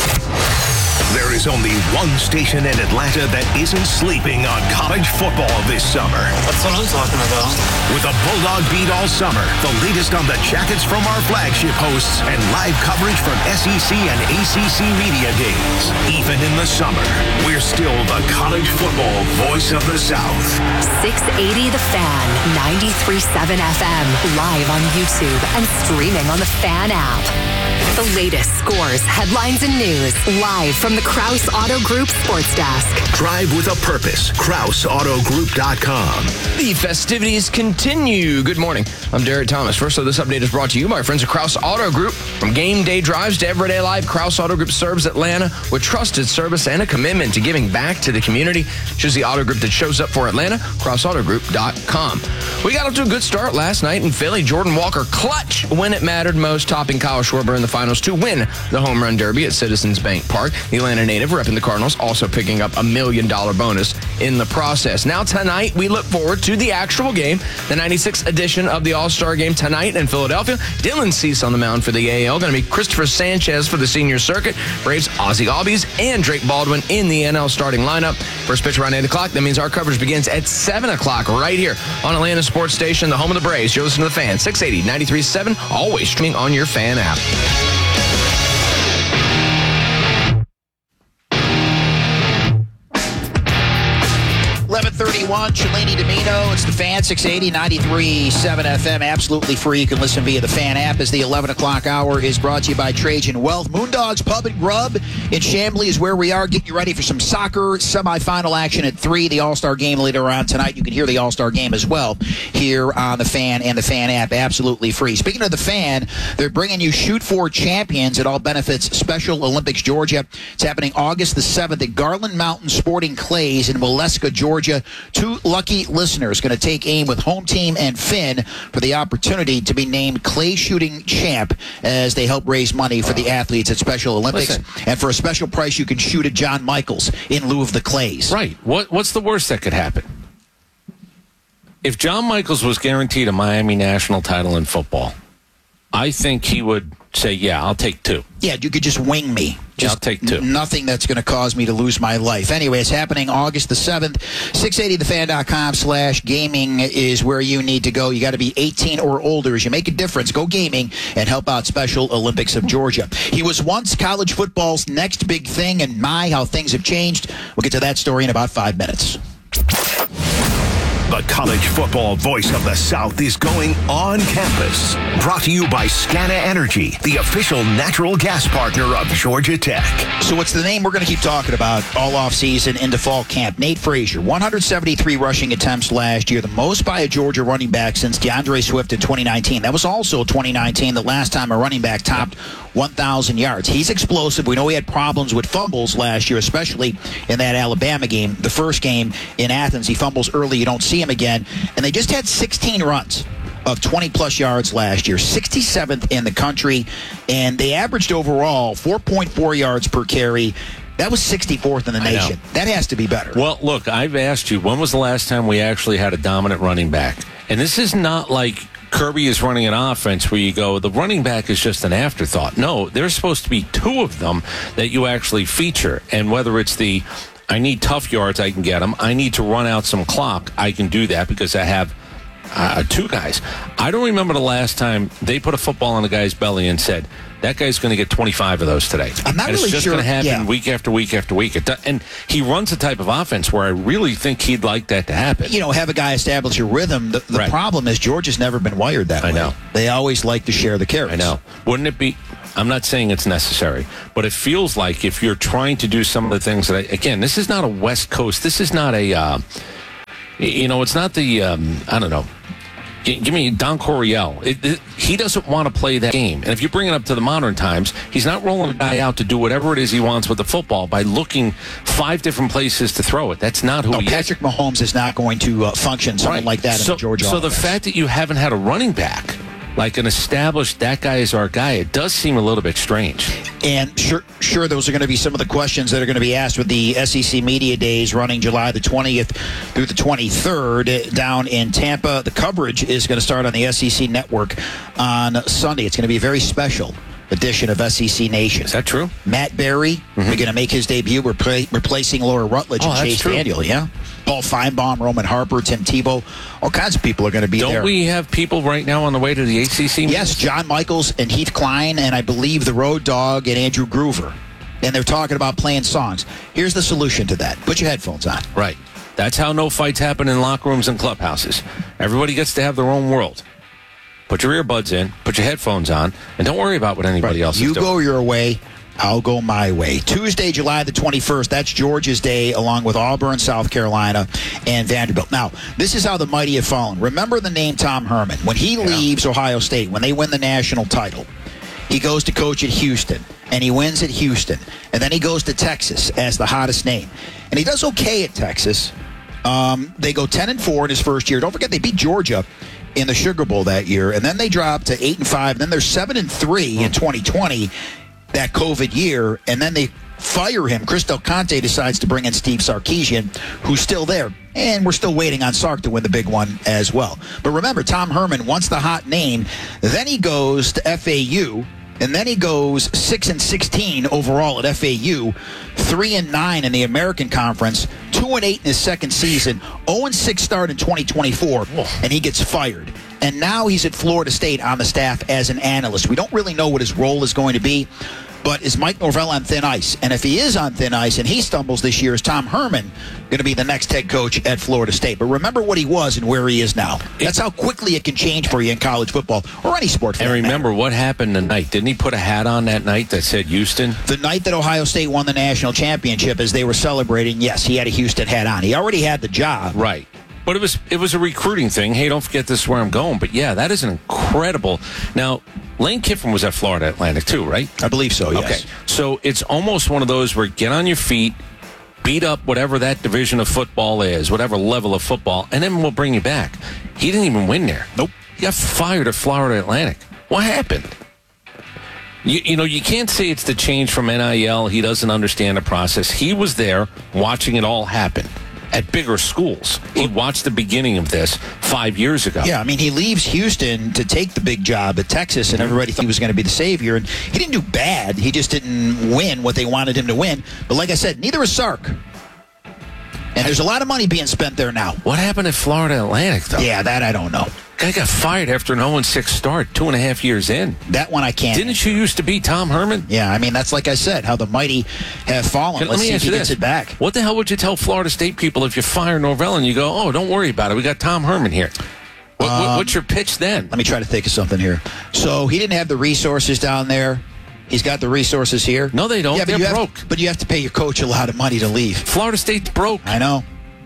There is only one station in Atlanta that isn't sleeping on college football this summer. That's what I'm talking about. With a Bulldog beat all summer, the latest on the Jackets from our flagship hosts, and live coverage from S E C and A C C media days. Even in the summer, we're still the college football voice of the South. six eighty The Fan, ninety-three point seven F M, live on YouTube and streaming on the Fan app. The latest scores, headlines, and news, live from the Krause Auto Group Sports Desk. Drive with a purpose. Krause Auto Group dot com. The festivities continue. Good morning. I'm Derek Thomas. First of this update is brought to you by our friends at Krause Auto Group. From game day drives to everyday life, Krause Auto Group serves Atlanta with trusted service and a commitment to giving back to the community. Choose the auto group that shows up for Atlanta, Krause Auto Group dot com. We got off to a good start last night in Philly. Jordan Walker clutch when it mattered most, topping Kyle Schwarber in the finals to win the home run derby at Citizens Bank Park. The Atlanta native repping the Cardinals, also picking up a million dollar bonus in the process. Now tonight, we look forward to the actual game, the ninety-sixth edition of the All-Star Game tonight in Philadelphia. Dylan Cease on the mound for the A L. Going to be Christopher Sanchez for the senior circuit. Braves, Ozzie Albies, and Drake Baldwin in the N L starting lineup. First pitch around eight o'clock. That means our coverage begins at seven o'clock right here on Atlanta Sports Station, the home of the Braves. You're listening to The Fan, six eighty, ninety-three point seven, always streaming on your Fan app. eleven thirty-one, Cellini Domino. It's the Fan, six eighty, ninety-three point seven F M. Absolutely free. You can listen via the Fan app. As the eleven o'clock hour is brought to you by Trajan Wealth. Moondogs Pub and Grub in Chamblee is where we are. Getting you ready for some soccer semifinal action at three. The All-Star Game later on tonight. You can hear the All-Star Game as well here on the Fan and the Fan app. Absolutely free. Speaking of the Fan, they're bringing you Shoot for Champions. It all benefits Special Olympics Georgia. It's happening August the seventh at Garland Mountain Sporting Clays in Waleska, Georgia. Two lucky listeners going to take aim with home team and Finn for the opportunity to be named clay shooting champ as they help raise money for the athletes at Special Olympics. Listen. And for a special price, you can shoot at John Michaels in lieu of the clays. Right. What What's the worst that could happen? If John Michaels was guaranteed a Miami National title in football, I think he would say, yeah, I'll take two. Yeah, you could just wing me. Just yeah, I'll take two. N- nothing that's going to cause me to lose my life. Anyway, it's happening August the seventh. six eighty the fan dot com slash gaming is where you need to go. You got to be eighteen or older. As you make a difference, go gaming and help out Special Olympics of Georgia. He was once college football's next big thing, and my, how things have changed. We'll get to that story in about five minutes. The college football voice of the South is going on campus. Brought to you by Scana Energy, the official natural gas partner of Georgia Tech. So what's the name we're going to keep talking about all offseason into fall camp? Nate Frazier, one hundred seventy-three rushing attempts last year, the most by a Georgia running back since DeAndre Swift in twenty nineteen. That was also twenty nineteen, the last time a running back topped one thousand yards. He's explosive. We know he had problems with fumbles last year, especially in that Alabama game. The first game in Athens, he fumbles early. You don't see him again. And they just had sixteen runs of twenty-plus yards last year, sixty-seventh in the country. And they averaged overall four point four yards per carry. That was sixty-fourth in the nation. That has to be better. Well, look, I've asked you, when was the last time we actually had a dominant running back? And this is not like Kirby is running an offense where you go, the running back is just an afterthought. No, there's supposed to be two of them that you actually feature. And whether it's the I need tough yards, I can get them. I need to run out some clock, I can do that because I have uh, two guys. I don't remember the last time they put a football on a guy's belly and said, that guy's going to get twenty-five of those today. I'm not and really it's just sure. going to happen yeah. week after week after week. It do, and he runs a type of offense where I really think he'd like that to happen. You know, have a guy establish a rhythm. The, the Right. problem is Georgia's never been wired that I way. know. They always like to share the carrots. I know. Wouldn't it be? I'm not saying it's necessary, but it feels like if you're trying to do some of the things that, I, again, this is not a West Coast. This is not a, uh, you know, it's not the, um, I don't know. G- Give me Don Coryell. It, it, he doesn't want to play that game. And if you bring it up to the modern times, he's not rolling a guy out to do whatever it is he wants with the football by looking five different places to throw it. That's not who No, he Patrick is. Mahomes is not going to uh, function something Right. like that so, in the Georgia So offense. the fact that you haven't had a running back, like an established, that guy is our guy, it does seem a little bit strange. And sure, sure, those are going to be some of the questions that are going to be asked with the S E C Media Days running July the twentieth through the twenty-third down in Tampa. The coverage is going to start on the S E C Network on Sunday. It's going to be a very special edition of S E C Nation. Is that true? Matt Berry mm-hmm. is going to make his debut, repla- replacing Laura Rutledge Oh, and that's Chase true. Daniel. Yeah, Paul Feinbaum, Roman Harper, Tim Tebow, all kinds of people are going to be Don't there. we have people right now on the way to the A C C? Yes, John Michaels and Heath Klein, and I believe the Road Dogg and Andrew Groover. And they're talking about playing songs. Here's the solution to that. Put your headphones on. Right. That's how no fights happen in locker rooms and clubhouses. Everybody gets to have their own world. Put your earbuds in, put your headphones on, and don't worry about what anybody else You is doing. go your way, I'll go my way. Tuesday, July the twenty-first, that's Georgia's Day, along with Auburn, South Carolina, and Vanderbilt. Now, this is how the mighty have fallen. Remember the name Tom Herman. When he yeah. leaves Ohio State, when they win the national title, he goes to coach at Houston, and he wins at Houston. And then he goes to Texas as the hottest name. And he does okay at Texas. Um, they go ten and four in his first year. Don't forget, they beat Georgia in the Sugar Bowl that year, and then they dropped to eight and five. Then they're seven and three in twenty twenty, that COVID year, and then they fire him. Chris Del Conte decides to bring in Steve Sarkisian, who's still there, and we're still waiting on Sark to win the big one as well. But remember, Tom Herman, once the hot name, then he goes to F A U. And then he goes six and sixteen overall at F A U, three and nine in the American Conference, two and eight in his second season, zero and six start in twenty twenty-four, and he gets fired. And now he's at Florida State on the staff as an analyst. We don't really know what his role is going to be, but is Mike Norvell on thin ice? And if he is on thin ice and he stumbles this year, is Tom Herman going to be the next head coach at Florida State? But remember what he was and where he is now. That's how quickly it can change for you in college football or any sport. And remember matter. What happened tonight. Didn't he put a hat on that night that said Houston? The night that Ohio State won the national championship, as they were celebrating, yes, he had a Houston hat on. He already had the job. Right. But it was it was a recruiting thing. Hey, don't forget this is where I'm going. But yeah, that is an incredible. Now, Lane Kiffin was at Florida Atlantic too, right? I believe so, yes. Okay. So it's almost one of those where get on your feet, beat up whatever that division of football is, whatever level of football, and then we'll bring you back. He didn't even win there. Nope. He got fired at Florida Atlantic. What happened? You, you know, you can't say it's the change from N I L. He doesn't understand the process. He was there watching it all happen. At bigger schools. He watched the beginning of this five years ago. Yeah, I mean, he leaves Houston to take the big job at Texas, and everybody thought he was going to be the savior. And he didn't do bad. He just didn't win what they wanted him to win. But like I said, neither is Sark. And there's a lot of money being spent there now. What happened at Florida Atlantic, though? Yeah, that I don't know. Guy got fired after an oh and six start, two and a half years in. That one I can't. Didn't you used to be Tom Herman? Yeah, I mean, that's like I said, how the mighty have fallen. Let Let's me see if ask he you gets this. it back. What the hell would you tell Florida State people if you fire Norvell and you go, oh, don't worry about it, we got Tom Herman here? What, Um, what's your pitch then? Let me try to think of something here. So he didn't have the resources down there. He's got the resources here. No, they don't. Yeah, but They're you have, broke. but you have to pay your coach a lot of money to leave. Florida State's broke. I know.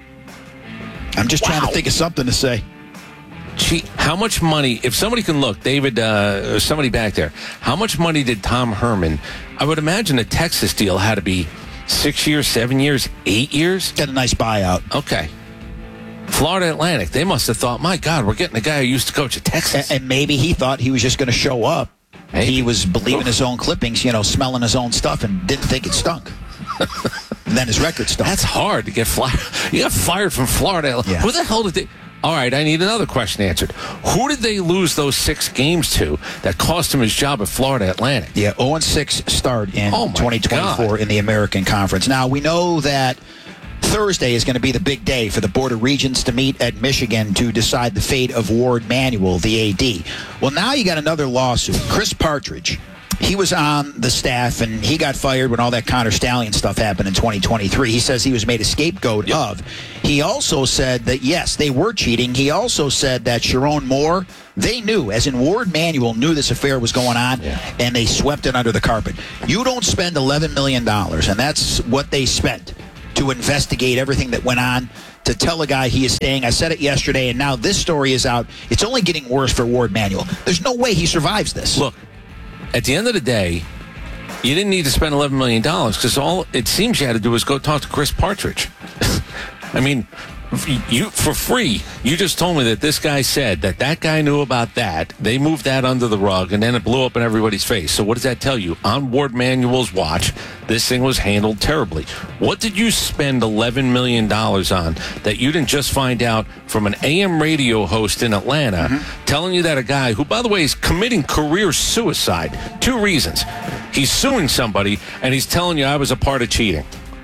I'm just Wow. trying to think of something to say. Gee, how much money, if somebody can look, David, uh, somebody back there, how much money did Tom Herman, I would imagine the Texas deal had to be six years, seven years, eight years? Got a nice buyout. Okay. Florida Atlantic, they must have thought, my God, we're getting a guy who used to coach at Texas. And, and maybe he thought he was just going to show up. Maybe. He was believing his own clippings, you know, smelling his own stuff and didn't think it stunk. And then his record stunk. That's hard to get fired. You got fired from Florida. Yeah. Who the hell did they... All right, I need another question answered. Who did they lose those six games to that cost him his job at Florida Atlantic? Yeah, oh and six start in Oh, my twenty twenty-four God. in the American Conference. Now, we know that Thursday is going to be the big day for the Board of Regents to meet at Michigan to decide the fate of Ward Manuel, the A D. Well, now you got another lawsuit. Chris Partridge, he was on the staff, and he got fired when all that Connor Stallion stuff happened in twenty twenty-three. He says he was made a scapegoat yep. of. He also said that, yes, they were cheating. He also said that Sharon Moore, they knew, as in Ward Manuel knew this affair was going on, yeah. and they swept it under the carpet. You don't spend eleven million dollars, and that's what they spent to investigate everything that went on, to tell a guy he is staying. I said it yesterday, and now this story is out. It's only getting worse for Ward Manuel. There's no way he survives this. Look, at the end of the day, you didn't need to spend eleven million dollars because all it seems you had to do was go talk to Chris Partridge. I mean, you for free, you just told me that this guy said that that guy knew about that. They moved that under the rug, and then it blew up in everybody's face. So what does that tell you? On Ward Manuel's watch, this thing was handled terribly. What did you spend eleven million dollars on that you didn't just find out from an A M radio host in Atlanta mm-hmm. telling you that a guy who, by the way, is committing career suicide? Two reasons. He's suing somebody, and he's telling you I was a part of cheating.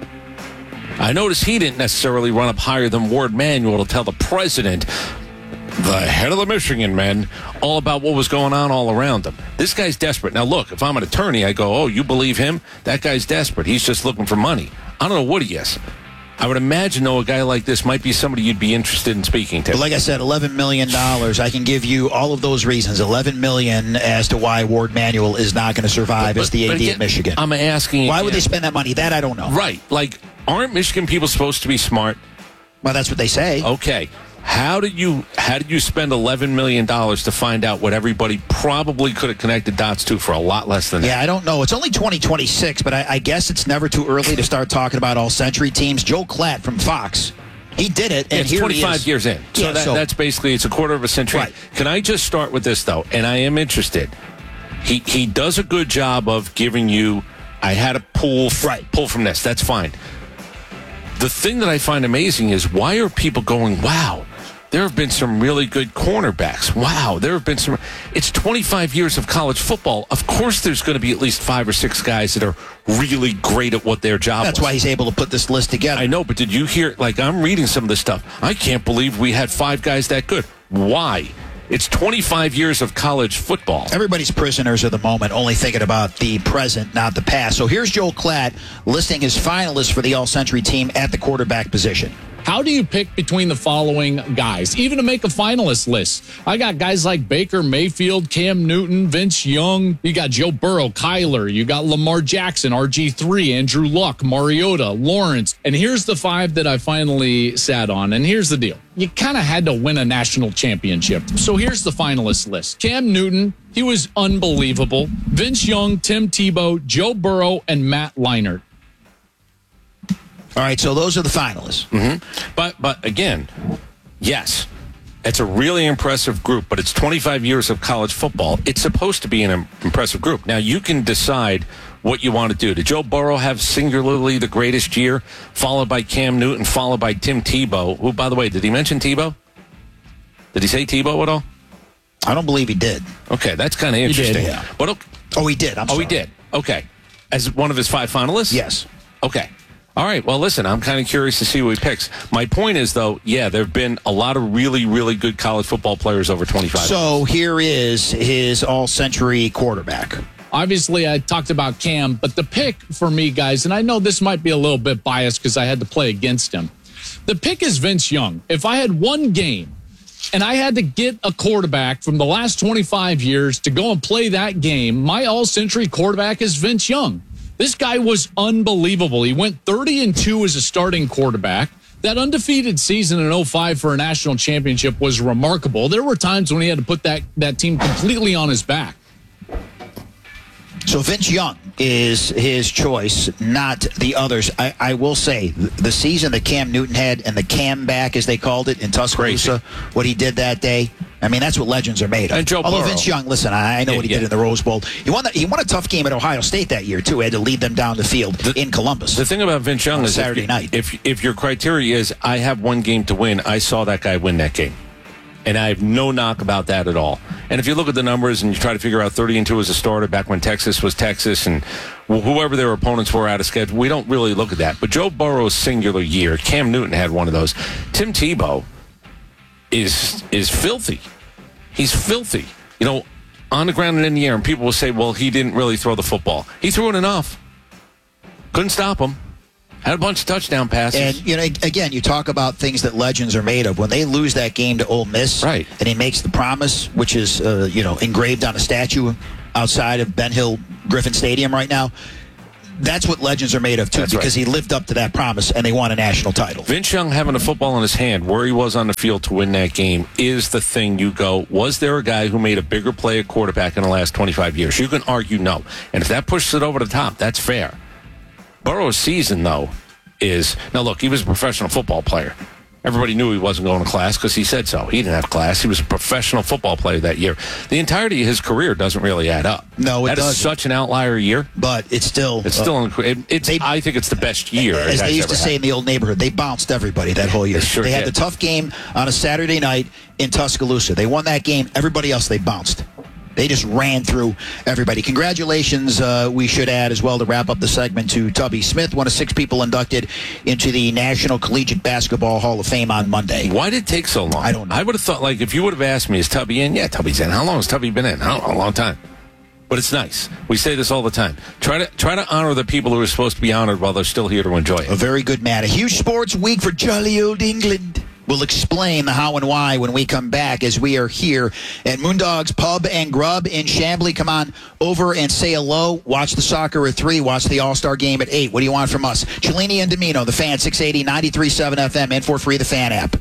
I noticed he didn't necessarily run up higher than Ward Manuel to tell the president, the head of the Michigan men, all about what was going on all around him. This guy's desperate. Now, look, if I'm an attorney, I go, oh, you believe him? That guy's desperate. He's just looking for money. I don't know what he is. I would imagine, though, a guy like this might be somebody you'd be interested in speaking to. But like I said, eleven million dollars. I can give you all of those reasons. eleven million dollars as to why Ward Manuel is not going to survive but, as the A D again, at Michigan. I'm asking Why again, would they spend that money? That I don't know. Right. Like, aren't Michigan people supposed to be smart? Well, that's what they say. Okay. How did you how did you spend eleven million dollars to find out what everybody probably could have connected dots to for a lot less than that? Yeah, I don't know. It's only twenty twenty-six, but I, I guess it's never too early to start talking about all-century teams. Joe Klatt from Fox, he did it, and yeah, it's here twenty-five he is. years in. So, yeah, that, so that's basically, it's a quarter of a century. Right. Can I just start with this, though? And I am interested. He he does a good job of giving you, I had to pull, right. pull from this. That's fine. The thing that I find amazing is, why are people going, wow, there have been some really good cornerbacks. Wow, there have been some. It's twenty-five years of college football. Of course there's going to be at least five or six guys that are really great at what their job That's was. why he's able to put this list together. I know, but did you hear, like, I'm reading some of this stuff. I can't believe we had five guys that good. Why? It's twenty-five years of college football. Everybody's prisoners of the moment, only thinking about the present, not the past. So here's Joel Klatt listing his finalists for the all-century team at the quarterback position. How do you pick between the following guys, even to make a finalist list? I got guys like Baker Mayfield, Cam Newton, Vince Young. You got Joe Burrow, Kyler. You got Lamar Jackson, R G three, Andrew Luck, Mariota, Lawrence. And here's the five that I finally sat on. And here's the deal. You kind of had to win a national championship. So here's the finalist list. Cam Newton, he was unbelievable. Vince Young, Tim Tebow, Joe Burrow, and Matt Leinart. All right, so those are the finalists. Mm-hmm. But but again, yes, it's a really impressive group, but it's twenty-five years of college football. It's supposed to be an impressive group. Now, you can decide what you want to do. Did Joe Burrow have singularly the greatest year, followed by Cam Newton, followed by Tim Tebow, who, by the way, did he mention Tebow? Did he say Tebow at all? I don't believe he did. Okay, that's kind of interesting. He did, yeah. But, okay. Oh, he did. I'm oh, sorry. he did. Okay. As one of his five finalists? Yes. Okay. All right. Well, listen, I'm kind of curious to see who he picks. My point is, though, yeah, there have been a lot of really, really good college football players over twenty-five. So here is his all-century quarterback. Obviously, I talked about Cam, but the pick for me, guys, and I know this might be a little bit biased because I had to play against him. The pick is Vince Young. If I had one game and I had to get a quarterback from the last twenty-five years to go and play that game, my all-century quarterback is Vince Young. This guy was unbelievable. He went thirty and two as a starting quarterback. That undefeated season in oh five for a national championship was remarkable. There were times when he had to put that, that team completely on his back. So Vince Young is his choice, not the others. I, I will say, the season that Cam Newton had and the Cam back, as they called it, in Tuscaloosa, Crazy. What he did that day, I mean, that's what legends are made of. And Joe Although Burrow. Vince Young, listen, I, I know yeah, what he yeah. did in the Rose Bowl. He won, the, he won a tough game at Ohio State that year, too. He had to lead them down the field the, in Columbus. The thing about Vince Young is Saturday if, night. If, if your criteria is, I have one game to win, I saw that guy win that game. And I have no knock about that at all. And if you look at the numbers and you try to figure out thirty and two as a starter back when Texas was Texas and whoever their opponents were out of schedule, we don't really look at that. But Joe Burrow's singular year, Cam Newton had one of those. Tim Tebow is is filthy. He's filthy. You know, on the ground and in the air, and people will say, well, he didn't really throw the football. He threw it enough. Couldn't stop him. Had a bunch of touchdown passes. And, you know, again, you talk about things that legends are made of. When they lose that game to Ole Miss, right, and he makes the promise, which is, uh, you know, engraved on a statue outside of Ben Hill Griffin Stadium right now, that's what legends are made of, too, That's because right. he lived up to that promise, and they won a national title. Vince Young having a football in his hand, where he was on the field to win that game, is the thing you go, was there a guy who made a bigger play at quarterback in the last twenty-five years? You can argue no. And if that pushes it over the top, that's fair. Burrow's season, though, is... Now, look, he was a professional football player. Everybody knew he wasn't going to class because he said so. He didn't have class. He was a professional football player that year. The entirety of his career doesn't really add up. No, it That doesn't. is such an outlier year. But it's still... It's still... Uh, it, it's. they, I think it's the best year. As they used to ever say had. in the old neighborhood, they bounced everybody that whole year. They sure they had did. the tough game on a Saturday night in Tuscaloosa. They won that game. Everybody else, they bounced. They just ran through everybody. Congratulations, uh, we should add as well to wrap up the segment, to Tubby Smith, one of six people inducted into the National Collegiate Basketball Hall of Fame on Monday. Why did it take so long? I don't know. I would have thought, like, if you would have asked me, is Tubby in? Yeah, Tubby's in. How long has Tubby been in? I don't know, a long time. But it's nice. We say this all the time. Try to try to honor the people who are supposed to be honored while they're still here to enjoy it. A very good man. A huge sports week for jolly old England. We'll explain the how and why when we come back, as we are here at Moondog's Pub and Grub in Chamblee. Come on over and say hello. Watch the soccer at three. Watch the All-Star game at eight. What do you want from us? Cellini and Domino, the Fan, six eighty, ninety-three point seven F M, and for free, the Fan app.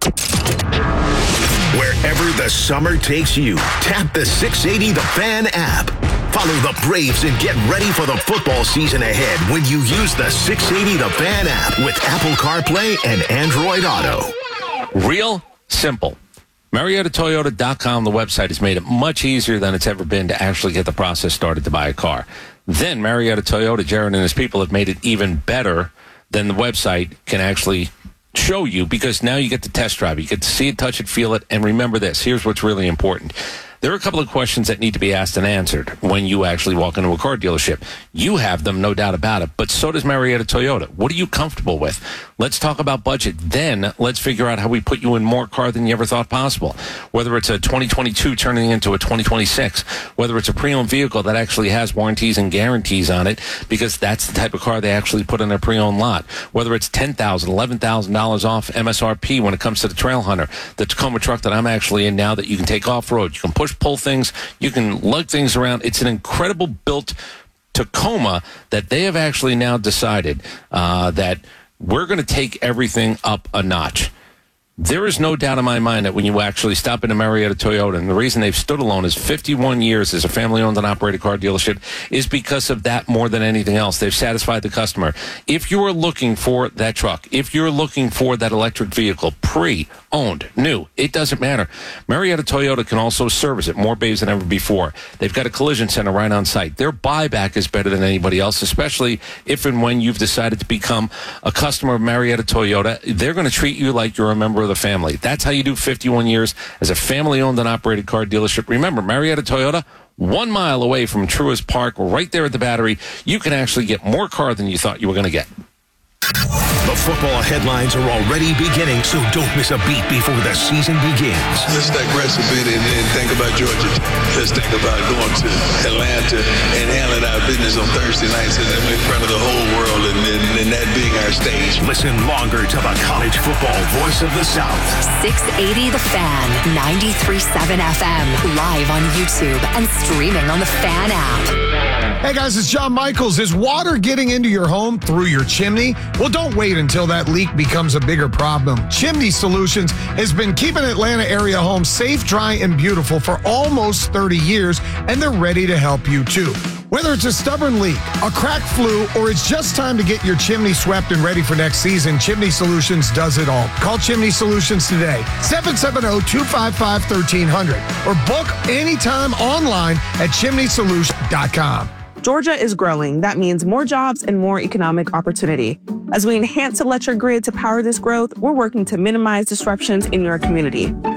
Wherever the summer takes you, tap the six eighty The Fan app. Follow the Braves and get ready for the football season ahead when you use the six eighty The Fan app with Apple CarPlay and Android Auto. Real simple. Marietta Toyota dot com, the website, has made it much easier than it's ever been to actually get the process started to buy a car. Then Marietta Toyota, Jared and his people have made it even better than the website can actually show you, because now you get to test drive. You get to see it, touch it, feel it, and remember this. Here's what's really important. There are a couple of questions that need to be asked and answered when you actually walk into a car dealership. You have them, no doubt about it, but so does Marietta Toyota. What are you comfortable with? Let's talk about budget. Then let's figure out how we put you in more car than you ever thought possible. Whether it's a twenty twenty-two turning into a twenty twenty-six, whether it's a pre-owned vehicle that actually has warranties and guarantees on it, because that's the type of car they actually put in their pre-owned lot. Whether it's ten thousand dollars, eleven thousand dollars off M S R P when it comes to the Trail Hunter, the Tacoma truck that I'm actually in now that you can take off-road. You can push, pull things. You can lug things around. It's an incredible built Tacoma that they have actually now decided uh, that we're going to take everything up a notch. There is no doubt in my mind that when you actually stop into Marietta Toyota, and the reason they've stood alone is fifty-one years as a family-owned and operated car dealership, is because of that more than anything else. They've satisfied the customer. If you are looking for that truck, if you're looking for that electric vehicle, pre-owned, new, it doesn't matter. Marietta Toyota can also service it more bays than ever before. They've got a collision center right on site. Their buyback is better than anybody else, especially if and when you've decided to become a customer of Marietta Toyota. They're going to treat you like you're a member of the family. That's how you do fifty-one years as a family-owned and operated car dealership. Remember, Marietta Toyota, one mile away from Truist Park, right there at the Battery. You can actually get more car than you thought you were going to get. The football headlines are already beginning, so don't miss a beat before the season begins. Let's digress a bit and then think about Georgia. Let's think about going to Atlanta and handling our business on Thursday nights and then in front of the whole world, and then and that being our stage. Listen longer to the college football voice of the South. six eighty The Fan, ninety-three point seven F M, live on YouTube and streaming on the Fan app. Hey guys, it's John Michaels. Is water getting into your home through your chimney? Well, don't wait until that leak becomes a bigger problem. Chimney Solutions has been keeping Atlanta area homes safe, dry, and beautiful for almost thirty years, and they're ready to help you too. Whether it's a stubborn leak, a crack flu, or it's just time to get your chimney swept and ready for next season, Chimney Solutions does it all. Call Chimney Solutions today, seven seven zero, two five five, one three zero zero, or book anytime online at chimney solutions dot com. Georgia is growing. That means more jobs and more economic opportunity. As we enhance electric grid to power this growth, we're working to minimize disruptions in your community.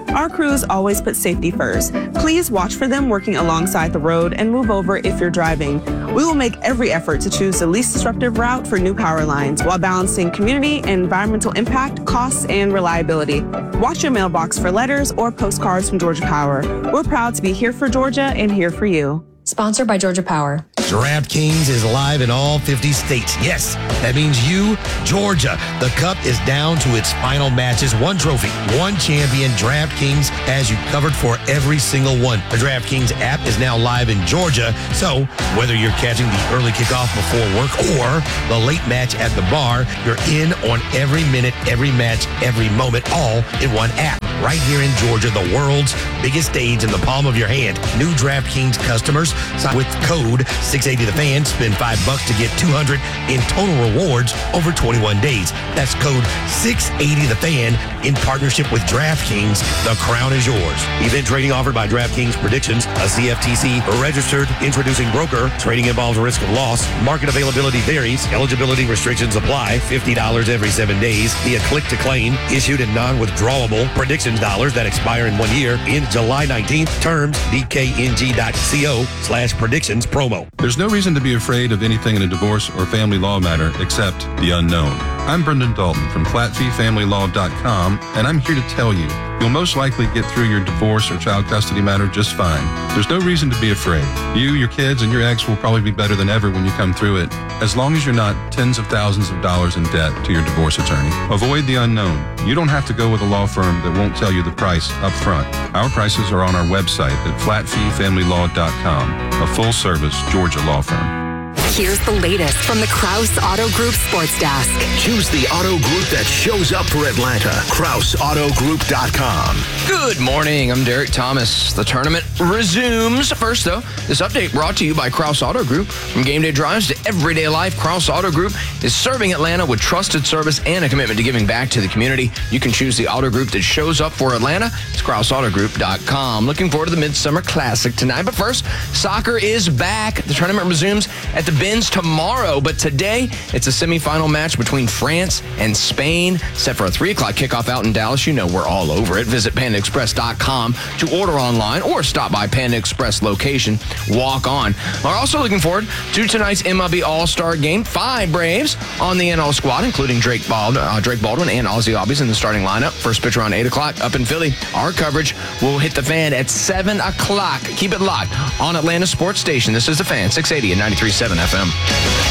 Our crews always put safety first. Please watch for them working alongside the road and move over if you're driving. We will make every effort to choose the least disruptive route for new power lines while balancing community and environmental impact, costs, and reliability. Watch your mailbox for letters or postcards from Georgia Power. We're proud to be here for Georgia and here for you. Sponsored by Georgia Power. DraftKings is live in all fifty states. Yes, that means you, Georgia. The Cup is down to its final matches. One trophy, one champion. DraftKings has you covered for every single one. The DraftKings app is now live in Georgia, so whether you're catching the early kickoff before work or the late match at the bar, you're in on every minute, every match, every moment, all in one app. Right here in Georgia, the world's biggest stage in the palm of your hand. New DraftKings customers sign with code six eighty the fan, spend five bucks to get two hundred in total rewards over twenty-one days. That's code six eighty the fan in partnership with DraftKings. The crown is yours. Event trading offered by DraftKings Predictions, a C F T C registered introducing broker. Trading involves a risk of loss. Market availability varies. Eligibility restrictions apply. fifty dollars every seven days via click to claim. Issued in non-withdrawable Predictions dollars that expire in one year in July nineteenth. Terms D K N G dot co slash predictions promo. There's no reason to be afraid of anything in a divorce or family law matter except the unknown. I'm Brendan Dalton from flat fee family law dot com, and I'm here to tell you you'll most likely get through your divorce or child custody matter just fine. There's no reason to be afraid. You, your kids, and your ex will probably be better than ever when you come through it, as long as you're not tens of thousands of dollars in debt to your divorce attorney. Avoid the unknown. You don't have to go with a law firm that won't tell you the price up front. Our prices are on our website at flat fee family law dot com, a full-service Georgia law firm. Here's the latest from the Kraus Auto Group Sports Desk. Choose the auto group that shows up for Atlanta. Kraus Auto Group dot com. Good morning. I'm Derek Thomas. The tournament resumes. First, though, this update brought to you by Kraus Auto Group. From game day drives to everyday life, Kraus Auto Group is serving Atlanta with trusted service and a commitment to giving back to the community. You can choose the auto group that shows up for Atlanta. It's Kraus Auto Group dot com. Looking forward to the Midsummer Classic tonight. But first, soccer is back. The tournament resumes at the Benz tomorrow, but today it's a semifinal match between France and Spain, set for a three o'clock kickoff out in Dallas. You know we're all over it. Visit Panda Express dot com to order online or stop by Panda Express location. Walk on. We're also looking forward to tonight's M L B All-Star Game. Five Braves on the N L squad, including Drake Baldwin, uh, Drake Baldwin and Ozzie Albies in the starting lineup. First pitch around eight o'clock up in Philly. Our coverage will hit the fan at seven o'clock. Keep it locked on Atlanta Sports Station. This is the Fan, six eighty and ninety-three point seven F M.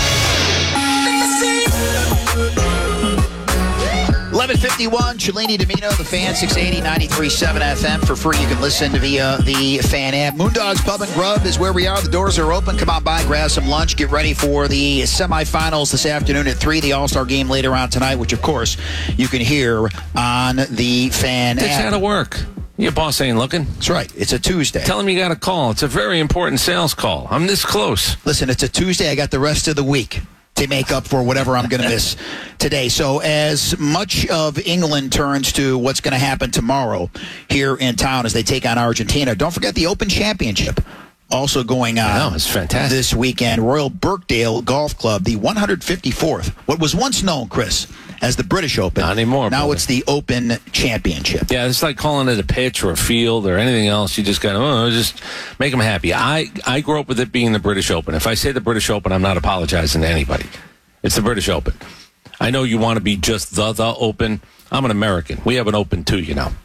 eleven fifty-one, Cellini Domino, the Fan, six eighty, ninety-three point seven F M. For free, you can listen via the Fan app. Moondogs Pub and Grub is where we are. The doors are open. Come on by, grab some lunch. Get ready for the semifinals this afternoon at three. The All-Star game later on tonight, which, of course, you can hear on the Fan It's app. out of work. Your boss ain't looking. That's right. It's a Tuesday. Tell him you got a call. It's a very important sales call. I'm this close. Listen, it's a Tuesday. I got the rest of the week to make up for whatever I'm going to miss today. So as much of England turns to what's going to happen tomorrow here in town as they take on Argentina, don't forget the Open Championship also going on. Oh, it's fantastic. This weekend. Royal Birkdale Golf Club, the one hundred fifty-fourth, what was once known, Chris, as the British Open. Not anymore. Now brother. it's the Open Championship. Yeah, it's like calling it a pitch or a field or anything else. You just got to oh, just make them happy. I, I grew up with it being the British Open. If I say the British Open, I'm not apologizing to anybody. It's the British Open. I know you want to be just the, the Open. I'm an American. We have an Open too, you know.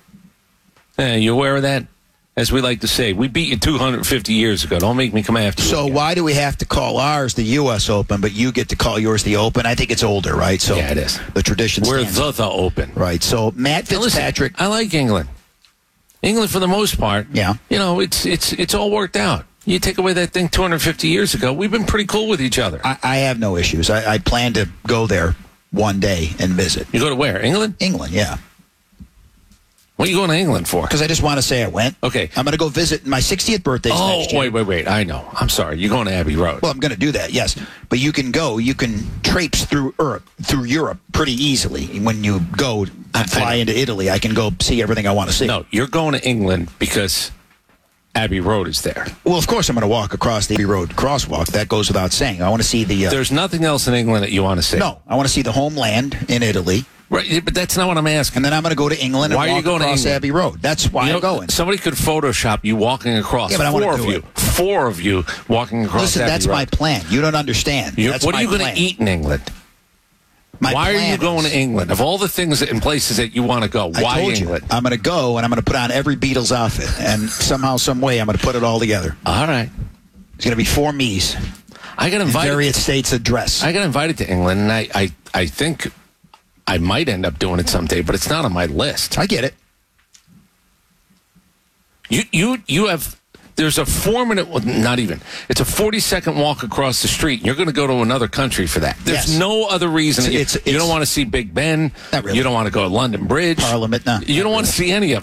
Eh, you aware of that? As we like to say, we beat you two hundred fifty years ago. Don't make me come after you. So again. Why do we have to call ours the U S Open, but you get to call yours the Open? I think it's older, right? So yeah, it is. The tradition We're stands. the, the Open. Right. So Matt Fitzpatrick. Listen, I like England. England, for the most part, yeah. You know, it's it's it's all worked out. You take away that thing two hundred fifty years ago, we've been pretty cool with each other. I, I have no issues. I, I plan to go there one day and visit. You go to where? England? England, yeah. What are you going to England for? Because I just want to say I went. Okay. I'm going to go visit my sixtieth birthday. Oh, next year. wait, wait, wait. I know. I'm sorry. You're going to Abbey Road. Well, I'm going to do that, yes. But you can go. You can traipse through Europe, through Europe pretty easily. When you go and fly into Italy, I can go see everything I want to see. No, you're going to England because Abbey Road is there. Well, of course I'm going to walk across the Abbey Road crosswalk. That goes without saying. I want to see the... Uh, There's nothing else in England that you want to see. No. I want to see the homeland in Italy. Right, but that's not what I'm asking. And then I'm going to go to England and why walk are you going across to England? Abbey Road. That's why you know, I'm going. Somebody could Photoshop you walking across. Yeah, but I four wanna of do you. it. Four of you walking across Listen, Abbey that's Road. my plan. You don't understand. You're- That's what are my you going plan. to eat in England? My why are plan you going is- to England? Of all the things and places that you want to go, I why told England? you. I'm going to go and I'm going to put on every Beatles outfit. And somehow, some way, I'm going to put it all together. All right. It's going to be four me's. I got invited. Various states of dress. I got invited to England, and I, I, I think I might end up doing it someday, but it's not on my list. I get it. You, you, you have. There's a four minute, well, not even. It's a forty second walk across the street. You're going to go to another country for that. There's Yes. no other reason. It's- you, it's- you it's- don't want to see Big Ben. Not really. You don't want to go to London Bridge. Parliament, no. You don't want to see any of